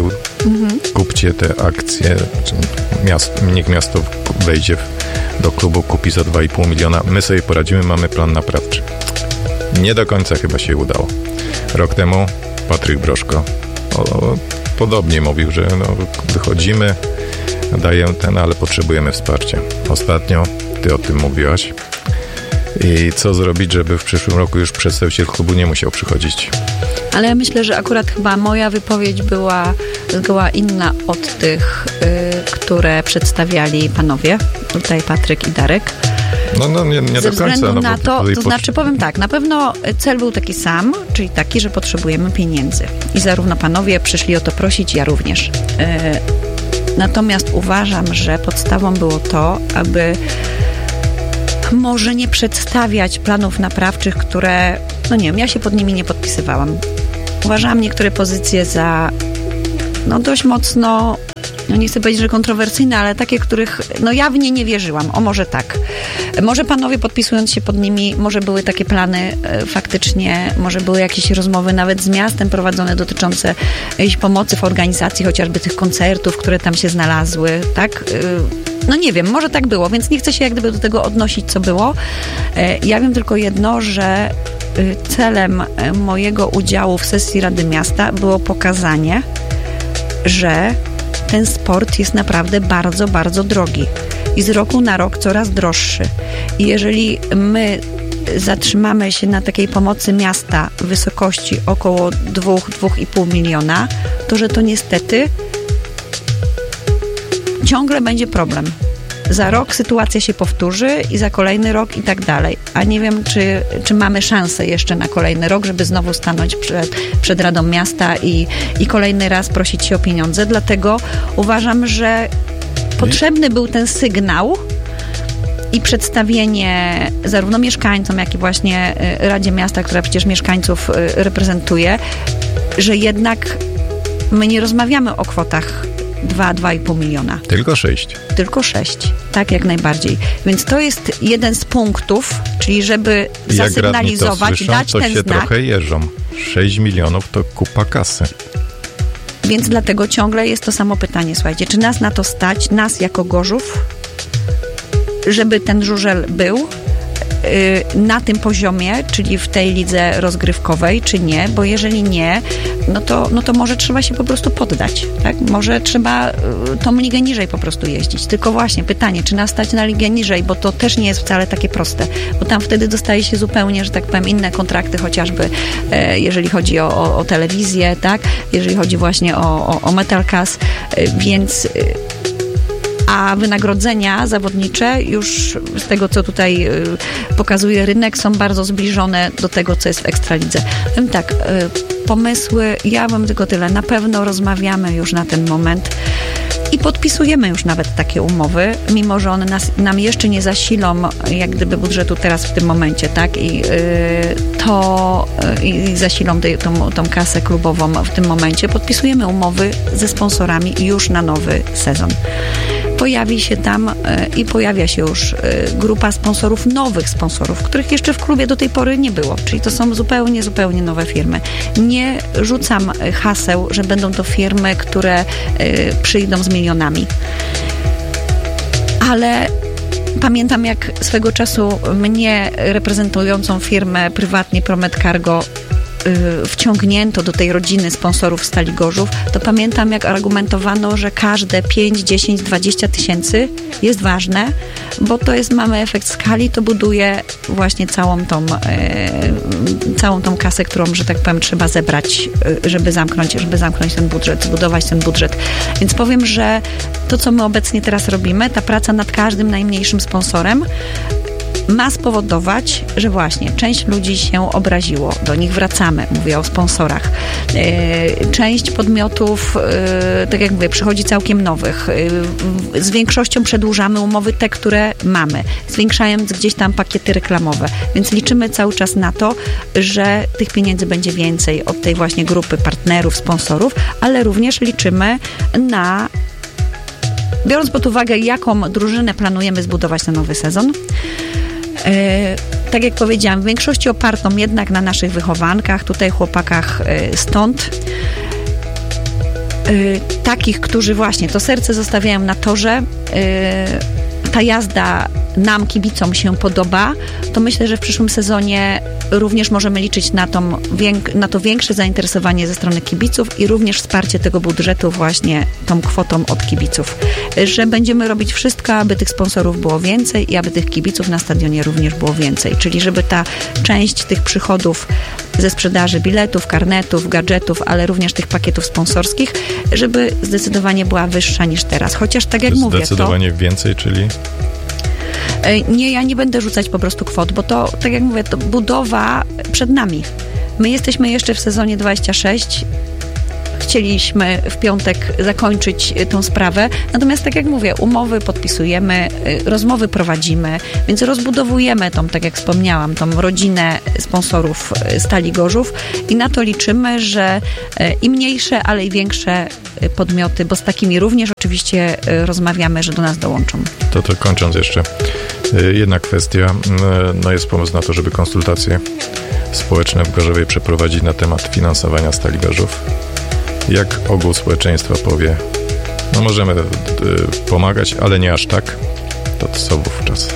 [SPEAKER 4] Kupcie te akcje, niech miasto wejdzie do klubu, kupi za 2,5 miliona. My sobie poradzimy, mamy plan naprawczy. Nie do końca chyba się udało. Rok temu Patryk Broszko podobnie mówił, że wychodzimy, daję ale potrzebujemy wsparcia. Ostatnio ty o tym mówiłaś. I co zrobić, żeby w przyszłym roku już przedstawiciel klubu nie musiał przychodzić?
[SPEAKER 5] Ale ja myślę, że akurat chyba moja wypowiedź była zgoła inna od tych, które przedstawiali panowie, tutaj Patryk i Darek.
[SPEAKER 4] Nie do końca.
[SPEAKER 5] Ze względu na to znaczy powiem tak, na pewno cel był taki sam, czyli taki, że potrzebujemy pieniędzy. I zarówno panowie przyszli o to prosić, ja również. Natomiast uważam, że podstawą było to, aby może nie przedstawiać planów naprawczych, które, ja się pod nimi nie podpisywałam. Uważałam niektóre pozycje za dość mocno, nie chcę powiedzieć, że kontrowersyjne, ale takie, których ja w nie nie wierzyłam. Może tak. Może panowie podpisując się pod nimi, może były takie plany faktycznie, może były jakieś rozmowy nawet z miastem prowadzone dotyczące jakiejś pomocy w organizacji chociażby tych koncertów, które tam się znalazły, tak? Nie wiem, może tak było, więc nie chcę się jak gdyby do tego odnosić, co było. Ja wiem tylko jedno, że celem mojego udziału w sesji Rady Miasta było pokazanie, że ten sport jest naprawdę bardzo, bardzo drogi i z roku na rok coraz droższy. I jeżeli my zatrzymamy się na takiej pomocy miasta w wysokości około 2,5 miliona, to że to niestety ciągle będzie problem. Za rok sytuacja się powtórzy i za kolejny rok i tak dalej. A nie wiem, czy mamy szansę jeszcze na kolejny rok, żeby znowu stanąć przed Radą Miasta i kolejny raz prosić się o pieniądze. Dlatego uważam, że potrzebny był ten sygnał i przedstawienie zarówno mieszkańcom, jak i właśnie Radzie Miasta, która przecież mieszkańców reprezentuje, że jednak my nie rozmawiamy o kwotach 2,5 miliona.
[SPEAKER 4] Tylko 6.
[SPEAKER 5] Tak, jak najbardziej. Więc to jest jeden z punktów, czyli żeby zasygnalizować, dać ten znak.
[SPEAKER 4] To się trochę jeżą. 6 milionów to kupa kasy.
[SPEAKER 5] Więc dlatego ciągle jest to samo pytanie, słuchajcie, czy nas na to stać, nas jako Gorzów, żeby ten żużel był na tym poziomie, czyli w tej lidze rozgrywkowej, czy nie, bo jeżeli nie, no to może trzeba się po prostu poddać, tak? Może trzeba tą ligę niżej po prostu jeździć. Tylko właśnie pytanie, czy nas stać na ligę niżej, bo to też nie jest wcale takie proste, bo tam wtedy dostaje się zupełnie, że tak powiem, inne kontrakty, chociażby jeżeli chodzi o telewizję, tak? Jeżeli chodzi właśnie o Metalcast, więc a wynagrodzenia zawodnicze już z tego, co tutaj pokazuje rynek, są bardzo zbliżone do tego, co jest w Ekstralidze. Wiem tak, pomysły, ja bym tylko tyle, na pewno rozmawiamy już na ten moment i podpisujemy już nawet takie umowy, mimo że one nam jeszcze nie zasilą jak gdyby budżetu teraz w tym momencie, tak? I zasilą tą kasę klubową w tym momencie. Podpisujemy umowy ze sponsorami już na nowy sezon. Pojawi się tam i pojawia się już grupa sponsorów, nowych sponsorów, których jeszcze w klubie do tej pory nie było. Czyli to są zupełnie, zupełnie nowe firmy. Nie rzucam haseł, że będą to firmy, które przyjdą z milionami. Ale pamiętam, jak swego czasu mnie, reprezentującą firmę prywatnie Promet Cargo, wciągnięto do tej rodziny sponsorów Stali Gorzów, to pamiętam, jak argumentowano, że każde 5, 10, 20 tysięcy jest ważne, bo to jest, mamy efekt skali, to buduje właśnie całą tą kasę, którą, że tak powiem, trzeba zebrać, żeby zamknąć ten budżet, zbudować ten budżet. Więc powiem, że to, co my obecnie teraz robimy, ta praca nad każdym najmniejszym sponsorem, ma spowodować, że właśnie część ludzi się obraziło. Do nich wracamy, mówię o sponsorach. Część podmiotów, tak jak mówię, przychodzi całkiem nowych. Z większością przedłużamy umowy te, które mamy, zwiększając gdzieś tam pakiety reklamowe. Więc liczymy cały czas na to, że tych pieniędzy będzie więcej od tej właśnie grupy partnerów, sponsorów, ale również liczymy na, biorąc pod uwagę, jaką drużynę planujemy zbudować na nowy sezon, tak jak powiedziałam, w większości opartą jednak na naszych wychowankach, tutaj chłopakach stąd. takich, którzy właśnie to serce zostawiają na torze, ta jazda nam, kibicom, się podoba, to myślę, że w przyszłym sezonie również możemy liczyć na to większe zainteresowanie ze strony kibiców i również wsparcie tego budżetu właśnie tą kwotą od kibiców. Że będziemy robić wszystko, aby tych sponsorów było więcej i aby tych kibiców na stadionie również było więcej. Czyli żeby ta część tych przychodów ze sprzedaży biletów, karnetów, gadżetów, ale również tych pakietów sponsorskich, żeby zdecydowanie była wyższa niż teraz. Chociaż tak jak mówię,
[SPEAKER 4] zdecydowanie więcej, czyli?
[SPEAKER 5] Nie, ja nie będę rzucać po prostu kwot, bo to, tak jak mówię, to budowa przed nami. My jesteśmy jeszcze w sezonie 26. Chcieliśmy w piątek zakończyć tą sprawę, natomiast tak jak mówię, umowy podpisujemy, rozmowy prowadzimy, więc rozbudowujemy tą, tak jak wspomniałam, tą rodzinę sponsorów Stali Gorzów i na to liczymy, że i mniejsze, ale i większe podmioty, bo z takimi również oczywiście rozmawiamy, że do nas dołączą.
[SPEAKER 4] To kończąc jeszcze, jedna kwestia, jest pomysł na to, żeby konsultacje społeczne w Gorzowie przeprowadzić na temat finansowania Stali Gorzów. Jak ogół społeczeństwa powie, możemy pomagać, ale nie aż tak, to co wówczas?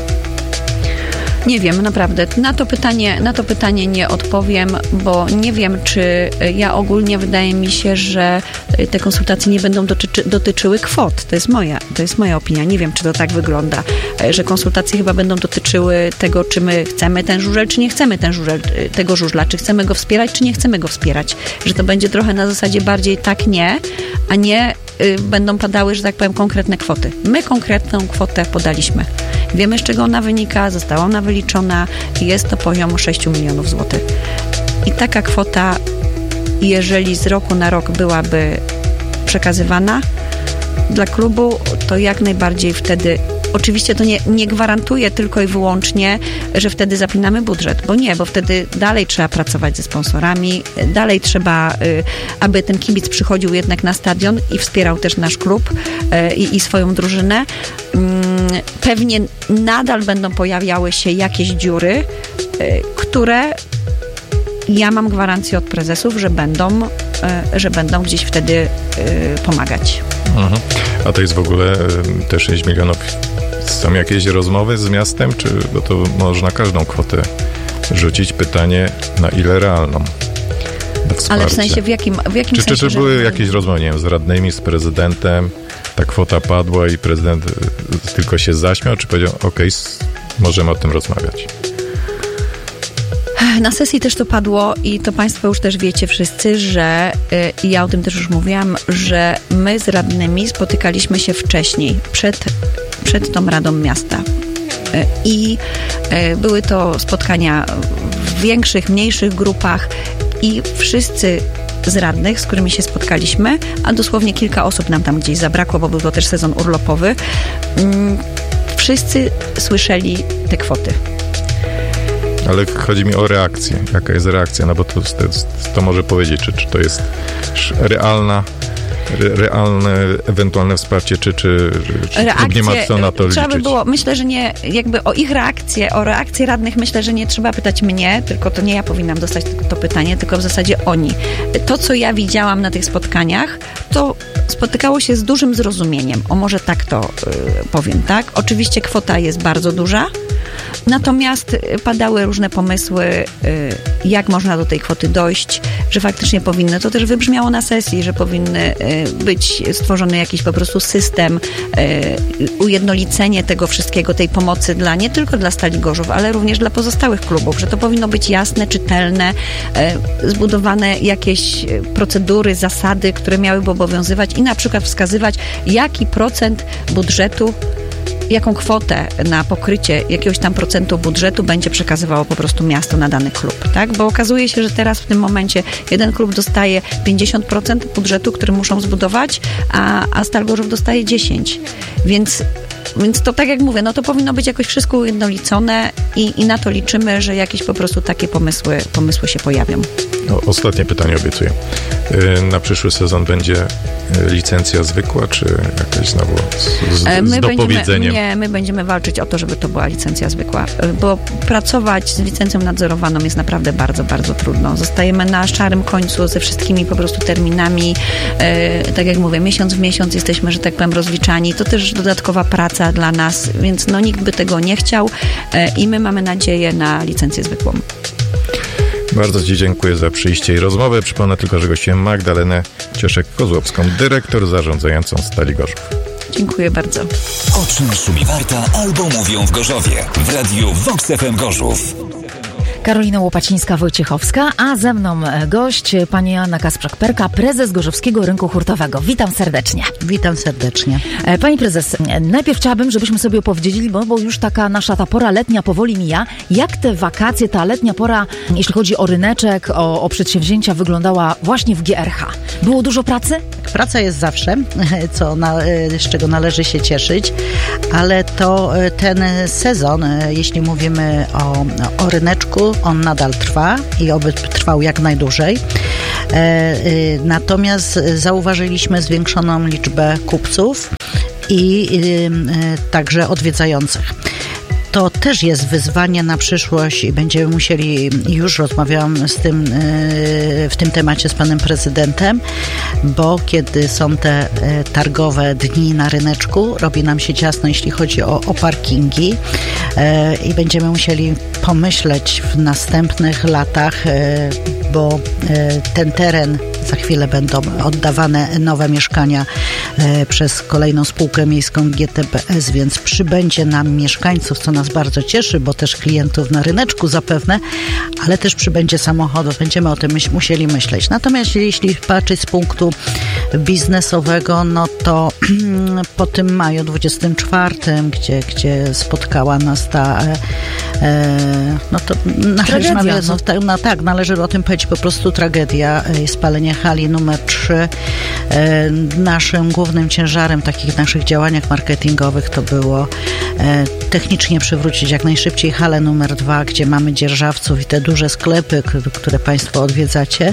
[SPEAKER 5] Nie wiem, naprawdę. Na to pytanie nie odpowiem, bo nie wiem, czy ja ogólnie wydaje mi się, że te konsultacje nie będą dotyczyły kwot. To jest moja opinia. Nie wiem, czy to tak wygląda, że konsultacje chyba będą dotyczyły tego, czy my chcemy ten żużel, czy nie chcemy tego żużla, czy chcemy go wspierać, czy nie chcemy go wspierać. Że to będzie trochę na zasadzie bardziej tak, nie, a nie będą padały, że tak powiem, konkretne kwoty. My konkretną kwotę podaliśmy. Wiemy, z czego ona wynika, została ona wyliczona i jest to poziom 6 milionów złotych. I taka kwota, jeżeli z roku na rok byłaby przekazywana dla klubu, to jak najbardziej wtedy, oczywiście to nie gwarantuje tylko i wyłącznie, że wtedy zapinamy budżet, bo wtedy dalej trzeba pracować ze sponsorami, dalej trzeba, aby ten kibic przychodził jednak na stadion i wspierał też nasz klub i swoją drużynę. Pewnie nadal będą pojawiały się jakieś dziury, które ja mam gwarancję od prezesów, że będą gdzieś wtedy pomagać.
[SPEAKER 4] Mhm. A to jest w ogóle te 6 milionów. Są jakieś rozmowy z miastem, bo to można każdą kwotę rzucić? Pytanie, na ile realną?
[SPEAKER 5] Ale w sensie, w jakim sensie?
[SPEAKER 4] Czy były jakieś rozmowy, nie wiem, z radnymi, z prezydentem, ta kwota padła i prezydent tylko się zaśmiał, czy powiedział, okej, możemy o tym rozmawiać?
[SPEAKER 5] Na sesji też to padło i to Państwo już też wiecie wszyscy, że i ja o tym też już mówiłam, że my z radnymi spotykaliśmy się wcześniej, przed tą Radą Miasta. I były to spotkania w większych, mniejszych grupach i wszyscy z radnych, z którymi się spotkaliśmy, a dosłownie kilka osób nam tam gdzieś zabrakło, bo był to też sezon urlopowy, wszyscy słyszeli te kwoty.
[SPEAKER 4] Ale chodzi mi o reakcję. Jaka jest reakcja? No bo to może powiedzieć, czy to jest realne ewentualne wsparcie, czy nie ma co na to liczyć?
[SPEAKER 5] Trzeba by było, myślę, że nie, jakby o ich reakcję, o reakcję radnych, myślę, że nie trzeba pytać mnie, tylko to nie ja powinnam dostać to pytanie, tylko w zasadzie oni. To, co ja widziałam na tych spotkaniach, to spotykało się z dużym zrozumieniem. Może tak to powiem, tak? Oczywiście kwota jest bardzo duża, natomiast padały różne pomysły, jak można do tej kwoty dojść, że faktycznie powinny, to też wybrzmiało na sesji, że powinny być stworzony jakiś po prostu system, ujednolicenie tego wszystkiego, tej pomocy nie tylko dla Stali Gorzów, ale również dla pozostałych klubów, że to powinno być jasne, czytelne, zbudowane jakieś procedury, zasady, które miałyby obowiązywać i na przykład wskazywać, jaki procent budżetu, jaką kwotę na pokrycie jakiegoś tam procentu budżetu będzie przekazywało po prostu miasto na dany klub, tak? Bo okazuje się, że teraz w tym momencie jeden klub dostaje 50% budżetu, który muszą zbudować, a Stal Gorzów dostaje 10%. Więc to tak jak mówię, to powinno być jakoś wszystko ujednolicone i na to liczymy, że jakieś po prostu takie pomysły się pojawią.
[SPEAKER 4] Ostatnie pytanie obiecuję. Na przyszły sezon będzie licencja zwykła, czy jakaś znowu z dopowiedzeniem?
[SPEAKER 5] My będziemy walczyć o to, żeby to była licencja zwykła, bo pracować z licencją nadzorowaną jest naprawdę bardzo, bardzo trudno. Zostajemy na szarym końcu ze wszystkimi po prostu terminami. Tak jak mówię, miesiąc w miesiąc jesteśmy, że tak powiem, rozliczani. To też dodatkowa praca dla nas, więc nikt by tego nie chciał i my mamy nadzieję na licencję zwykłą.
[SPEAKER 3] Bardzo Ci dziękuję za przyjście i rozmowę. Przypomnę tylko, że gościłem Magdalenę Cieszek-Kozłowską, dyrektor zarządzającą Stali Gorzów.
[SPEAKER 5] Dziękuję bardzo.
[SPEAKER 3] O czym szumi Warta albo mówią w Gorzowie w radiu Vox FM Gorzów.
[SPEAKER 1] Karolina Łopacińska-Wojciechowska, a ze mną gość pani Joanna Kasprzak-Perka, prezes Gorzowskiego Rynku Hurtowego. Witam serdecznie.
[SPEAKER 6] Witam serdecznie.
[SPEAKER 1] Pani prezes, najpierw chciałabym, żebyśmy sobie opowiedzieli, bo już taka nasza ta pora letnia powoli mija. Jak te wakacje, ta letnia pora, jeśli chodzi o ryneczek, o przedsięwzięcia, wyglądała właśnie w GRH? Było dużo pracy?
[SPEAKER 6] Praca jest zawsze, z czego należy się cieszyć, ale to ten sezon, jeśli mówimy o ryneczku, on nadal trwa i oby trwał jak najdłużej. Natomiast zauważyliśmy zwiększoną liczbę kupców i także odwiedzających. To też jest wyzwanie na przyszłość i będziemy musieli, już rozmawiałam w tym temacie z panem prezydentem, bo kiedy są te targowe dni na ryneczku, robi nam się ciasno, jeśli chodzi o parkingi i będziemy musieli pomyśleć w następnych latach, bo ten teren, za chwilę będą oddawane nowe mieszkania przez kolejną spółkę miejską GTBS, więc przybędzie nam mieszkańców, co nas bardzo cieszy, bo też klientów na ryneczku zapewne, ale też przybędzie samochodów. Będziemy o tym musieli myśleć. Natomiast jeśli patrzeć z punktu biznesowego, no to po tym maju 24, gdzie spotkała nas ta no to należy o tym powiedzieć, po prostu tragedia, spalenie hali numer 3. Naszym głównym ciężarem takich naszych działaniach marketingowych to było technicznie przywrócić jak najszybciej halę numer 2, gdzie mamy dzierżawców i te duże sklepy, które Państwo odwiedzacie,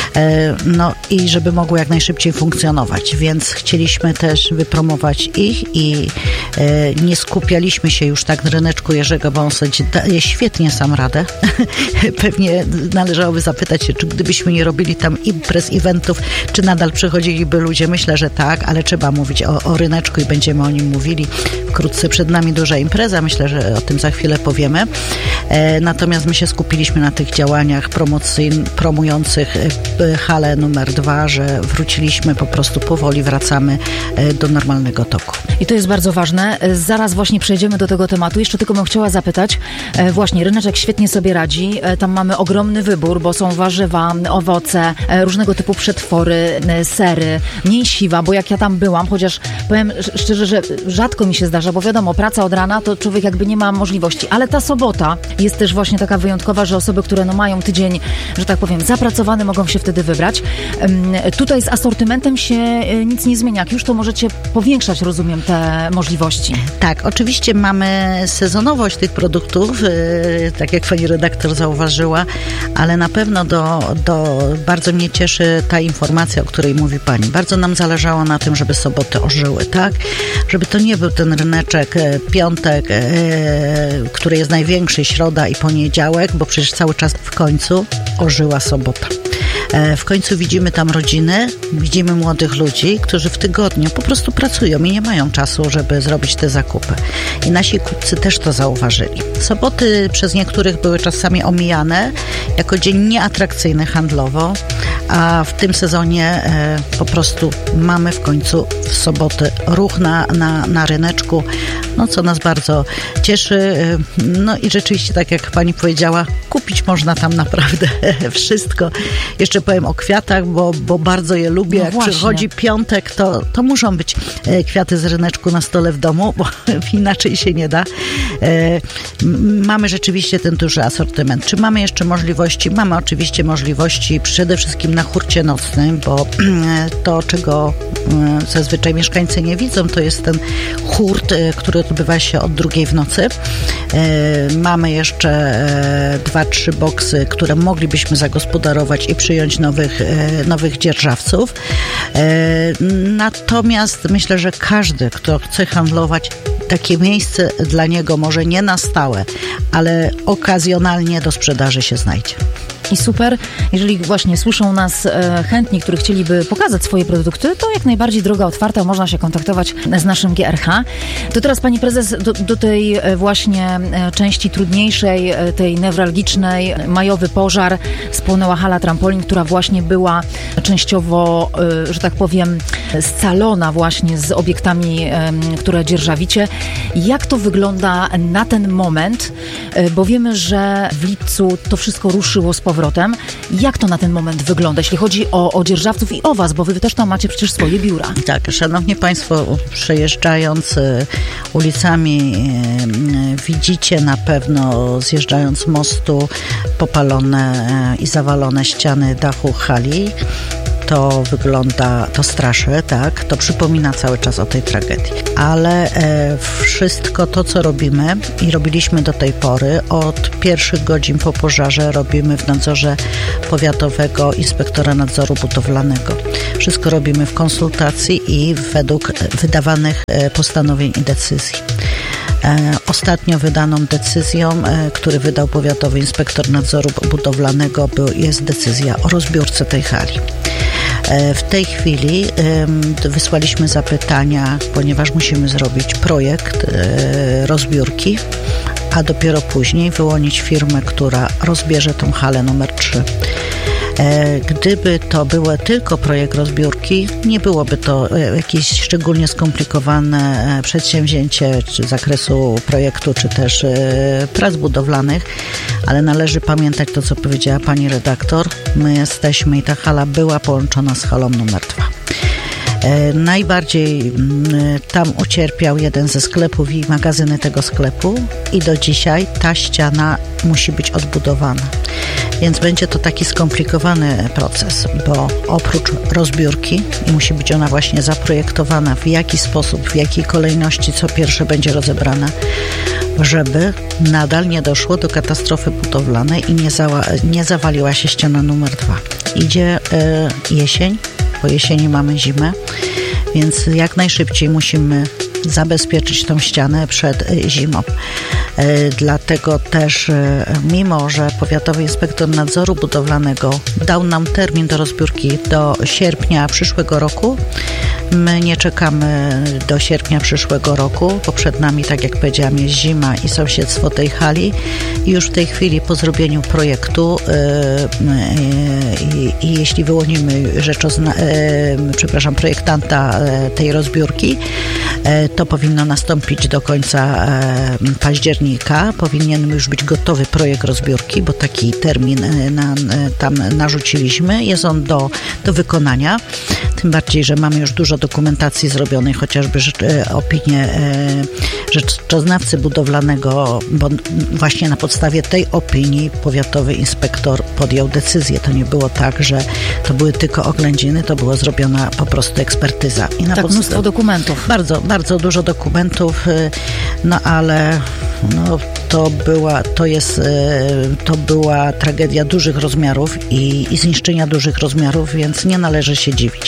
[SPEAKER 6] no i żeby mogły jak najszybciej funkcjonować, więc chcieliśmy też wypromować ich i nie skupialiśmy się już tak na ryneczku Jerzego Wąsa, gdzie daje świetnie sam radę. Pewnie należałoby zapytać się, czy gdybyśmy nie robili tam imprez, eventów, czy nadal przychodziliby ludzie. Myślę, że tak, ale trzeba mówić o ryneczku i będziemy o nim mówili. Wkrótce przed nami duża impreza, myślę, że o tym za chwilę powiemy. Natomiast my się skupiliśmy na tych działaniach promujących halę numer 2, że wróciliśmy, po prostu powoli wracamy do normalnego toku.
[SPEAKER 1] I to jest bardzo ważne. Zaraz właśnie przejdziemy do tego tematu. Jeszcze tylko bym chciała zapytać, właśnie ryneczek świetnie sobie radzi. Tam mamy ogromny wybór, bo są warzywa, owoce, różnego typu przetwory, sery, mięsiwa, bo jak ja tam byłam, chociaż powiem szczerze, że rzadko mi się zdarza, bo wiadomo, praca od rana, to człowiek jakby nie ma możliwości, ale ta sobota jest też właśnie taka wyjątkowa, że osoby, które mają tydzień, że tak powiem, zapracowany, mogą się wtedy wybrać. Tutaj z asortymentem się nic nie zmienia. Jak już to możecie powiększać, rozumiem, te możliwości.
[SPEAKER 6] Tak, oczywiście mamy sezonowość tych produktów, tak jak pani redaktor zauważyła, ale na pewno bardzo mnie cieszy ta informacja, o której mówi pani. Bardzo nam zależało na tym, żeby soboty ożyły, tak? Żeby to nie był ten ryneczek piątek, który jest największy, środa i poniedziałek, bo przecież cały czas w końcu ożyła sobota. W końcu widzimy tam rodziny, widzimy młodych ludzi, którzy w tygodniu po prostu pracują i nie mają czasu, żeby zrobić te zakupy. I nasi kupcy też to zauważyli. Soboty przez niektórych były czasami omijane jako dzień nieatrakcyjny handlowo, a w tym sezonie po prostu mamy w końcu w soboty ruch na ryneczku, no co nas bardzo cieszy. No i rzeczywiście, tak jak pani powiedziała, kupić można tam naprawdę wszystko. Jeszcze powiem o kwiatach, bo bardzo je lubię.
[SPEAKER 1] No
[SPEAKER 6] jak
[SPEAKER 1] właśnie.
[SPEAKER 6] przychodzi piątek, to muszą być kwiaty z ryneczku na stole w domu, bo inaczej się nie da. Mamy rzeczywiście ten duży asortyment. Czy mamy jeszcze możliwości? Mamy oczywiście możliwości przede wszystkim na hurcie nocnym, bo to, czego zazwyczaj mieszkańcy nie widzą, to jest ten hurt, który odbywa się od 2:00 w nocy. Mamy jeszcze 2-3 boksy, które moglibyśmy zagospodarować i przyjąć nowych dzierżawców. Natomiast myślę, że każdy, kto chce handlować, takie miejsce dla niego może nie na stałe, ale okazjonalnie do sprzedaży się znajdzie.
[SPEAKER 1] I super, jeżeli właśnie słyszą nas chętni, którzy chcieliby pokazać swoje produkty, to jak najbardziej droga otwarta, można się kontaktować z naszym GRH. To teraz pani prezes do tej właśnie części trudniejszej, tej newralgicznej, majowy pożar, spłonęła hala trampolin, która właśnie była częściowo, że tak powiem, scalona właśnie z obiektami, które dzierżawicie. Jak to wygląda na ten moment? Bo wiemy, że w lipcu to wszystko ruszyło z powrotem. Jak to na ten moment wygląda, jeśli chodzi o dzierżawców i o was, bo wy też tam macie przecież swoje biura.
[SPEAKER 6] Tak, szanowni państwo, przejeżdżając ulicami widzicie na pewno, zjeżdżając z mostu, popalone i zawalone ściany dachu hali. To wygląda, to straszy, tak? To przypomina cały czas o tej tragedii. Ale wszystko to, co robimy i robiliśmy do tej pory, od pierwszych godzin po pożarze robimy w nadzorze powiatowego inspektora nadzoru budowlanego. Wszystko robimy w konsultacji i według wydawanych postanowień i decyzji. Ostatnio wydaną decyzją, który wydał powiatowy inspektor nadzoru budowlanego, jest decyzja o rozbiórce tej hali. W tej chwili wysłaliśmy zapytania, ponieważ musimy zrobić projekt rozbiórki, a dopiero później wyłonić firmę, która rozbierze tą halę numer 3. Gdyby to był tylko projekt rozbiórki, nie byłoby to jakieś szczególnie skomplikowane przedsięwzięcie z zakresu projektu, czy też prac budowlanych, ale należy pamiętać to, co powiedziała pani redaktor. My jesteśmy i ta hala była połączona z halą numer 2. Najbardziej tam ucierpiał jeden ze sklepów i magazyny tego sklepu i do dzisiaj ta ściana musi być odbudowana. Więc będzie to taki skomplikowany proces, bo oprócz rozbiórki i musi być ona właśnie zaprojektowana, w jaki sposób, w jakiej kolejności, co pierwsze będzie rozebrane, żeby nadal nie doszło do katastrofy budowlanej i nie zawaliła się ściana numer 2. Idzie jesień, po jesieni mamy zimę, więc jak najszybciej musimy zabezpieczyć tą ścianę przed zimą. Dlatego też, mimo że powiatowy inspektor nadzoru budowlanego dał nam termin do rozbiórki do sierpnia przyszłego roku, my nie czekamy do sierpnia przyszłego roku, bo przed nami, tak jak powiedziałam, jest zima i sąsiedztwo tej hali i już w tej chwili po zrobieniu projektu i jeśli wyłonimy projektanta tej rozbiórki, to powinno nastąpić do końca października. Powinien już być gotowy projekt rozbiórki, bo taki termin tam narzuciliśmy. Jest on do wykonania. Tym bardziej, że mamy już dużo dokumentacji zrobionej, chociażby opinię rzeczoznawcy budowlanego, bo właśnie na podstawie tej opinii powiatowy inspektor podjął decyzję. To nie było tak, że to były tylko oględziny, to była zrobiona po prostu ekspertyza. I
[SPEAKER 1] tak, mnóstwo dokumentów.
[SPEAKER 6] Bardzo, bardzo dużo dokumentów, no ale to była tragedia dużych rozmiarów i zniszczenia dużych rozmiarów, więc nie należy się dziwić,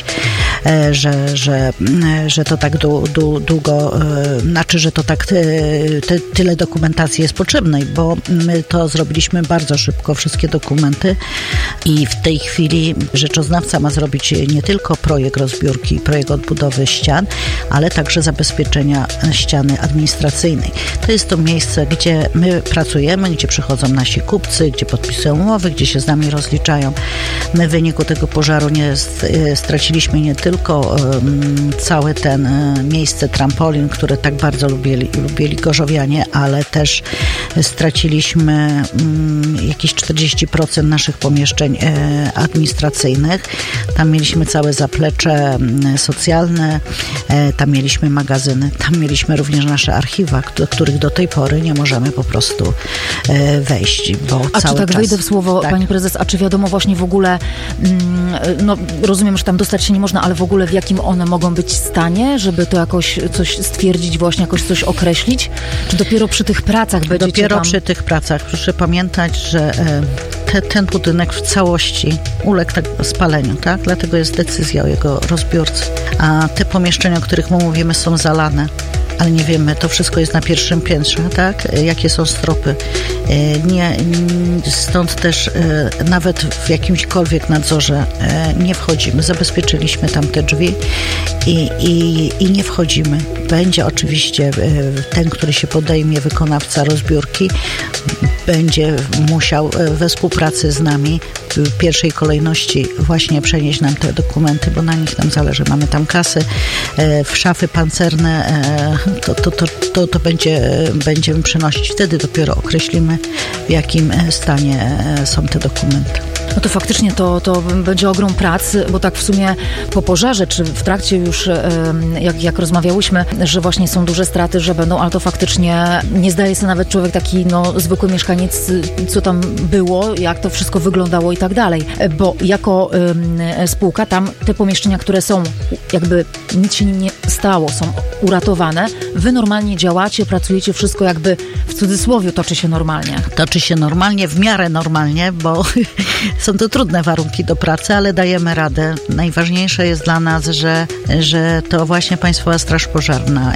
[SPEAKER 6] że to tak długo, że to tak tyle dokumentacji jest potrzebnej, bo my to zrobiliśmy bardzo szybko, wszystkie dokumenty i w tej chwili rzeczoznawca ma zrobić nie tylko projekt rozbiórki, projekt odbudowy ścian, ale także zabezpieczenia ściany administracyjnej. To jest to miejsce, gdzie my pracujemy, gdzie przychodzą nasi kupcy, gdzie podpisują umowy, gdzie się z nami rozliczają. My w wyniku tego pożaru nie straciliśmy nie tylko całe ten miejsce trampolin, które tak bardzo lubili gorzowianie, ale też straciliśmy jakieś 40% naszych pomieszczeń administracyjnych. Tam mieliśmy całe zaplecze socjalne, tam mieliśmy magazyny, tam mieliśmy również nasze archiwa, do których do tej pory nie możemy po prostu wejść, bo
[SPEAKER 1] a
[SPEAKER 6] cały
[SPEAKER 1] czy tak
[SPEAKER 6] czas...
[SPEAKER 1] wejdę w słowo,
[SPEAKER 6] tak.
[SPEAKER 1] pani prezes, a czy wiadomo właśnie w ogóle, no rozumiem, że tam dostać się nie można, ale w ogóle w jakim one mogą być stanie, żeby to jakoś coś stwierdzić, właśnie jakoś coś określić? Czy dopiero przy tych pracach będziecie
[SPEAKER 6] Dopiero
[SPEAKER 1] tam...
[SPEAKER 6] przy tych pracach. Proszę pamiętać, że ten budynek w całości uległ spaleniu, tak? Dlatego jest decyzja o jego rozbiórce. A te pomieszczenia, o których my mówimy, są zalane. Ale nie wiemy, to wszystko jest na pierwszym piętrze, tak? Jakie są stropy. Stąd też nawet w jakimśkolwiek nadzorze nie wchodzimy. Zabezpieczyliśmy tam te drzwi i nie wchodzimy. Będzie oczywiście ten, który się podejmie, wykonawca rozbiórki, będzie musiał we współpracy z nami w pierwszej kolejności właśnie przenieść nam te dokumenty, bo na nich nam zależy. Mamy tam kasy, w szafy pancerne, to będziemy przenosić. Wtedy dopiero określimy, w jakim stanie są te dokumenty.
[SPEAKER 1] No to faktycznie to będzie ogrom pracy, bo tak w sumie po pożarze, czy w trakcie już, jak rozmawiałyśmy, że właśnie są duże straty, że będą, ale to faktycznie nie zdaje sobie nawet człowiek taki, zwykły mieszkaniec, co tam było, jak to wszystko wyglądało i tak dalej. Bo jako spółka tam te pomieszczenia, które są, jakby nic się nim nie stało, są uratowane, wy normalnie działacie, pracujecie, wszystko jakby w cudzysłowie toczy się normalnie.
[SPEAKER 6] Toczy się normalnie, w miarę normalnie, bo są to trudne warunki do pracy, ale dajemy radę. Najważniejsze jest dla nas, że to właśnie Państwowa Straż Pożarna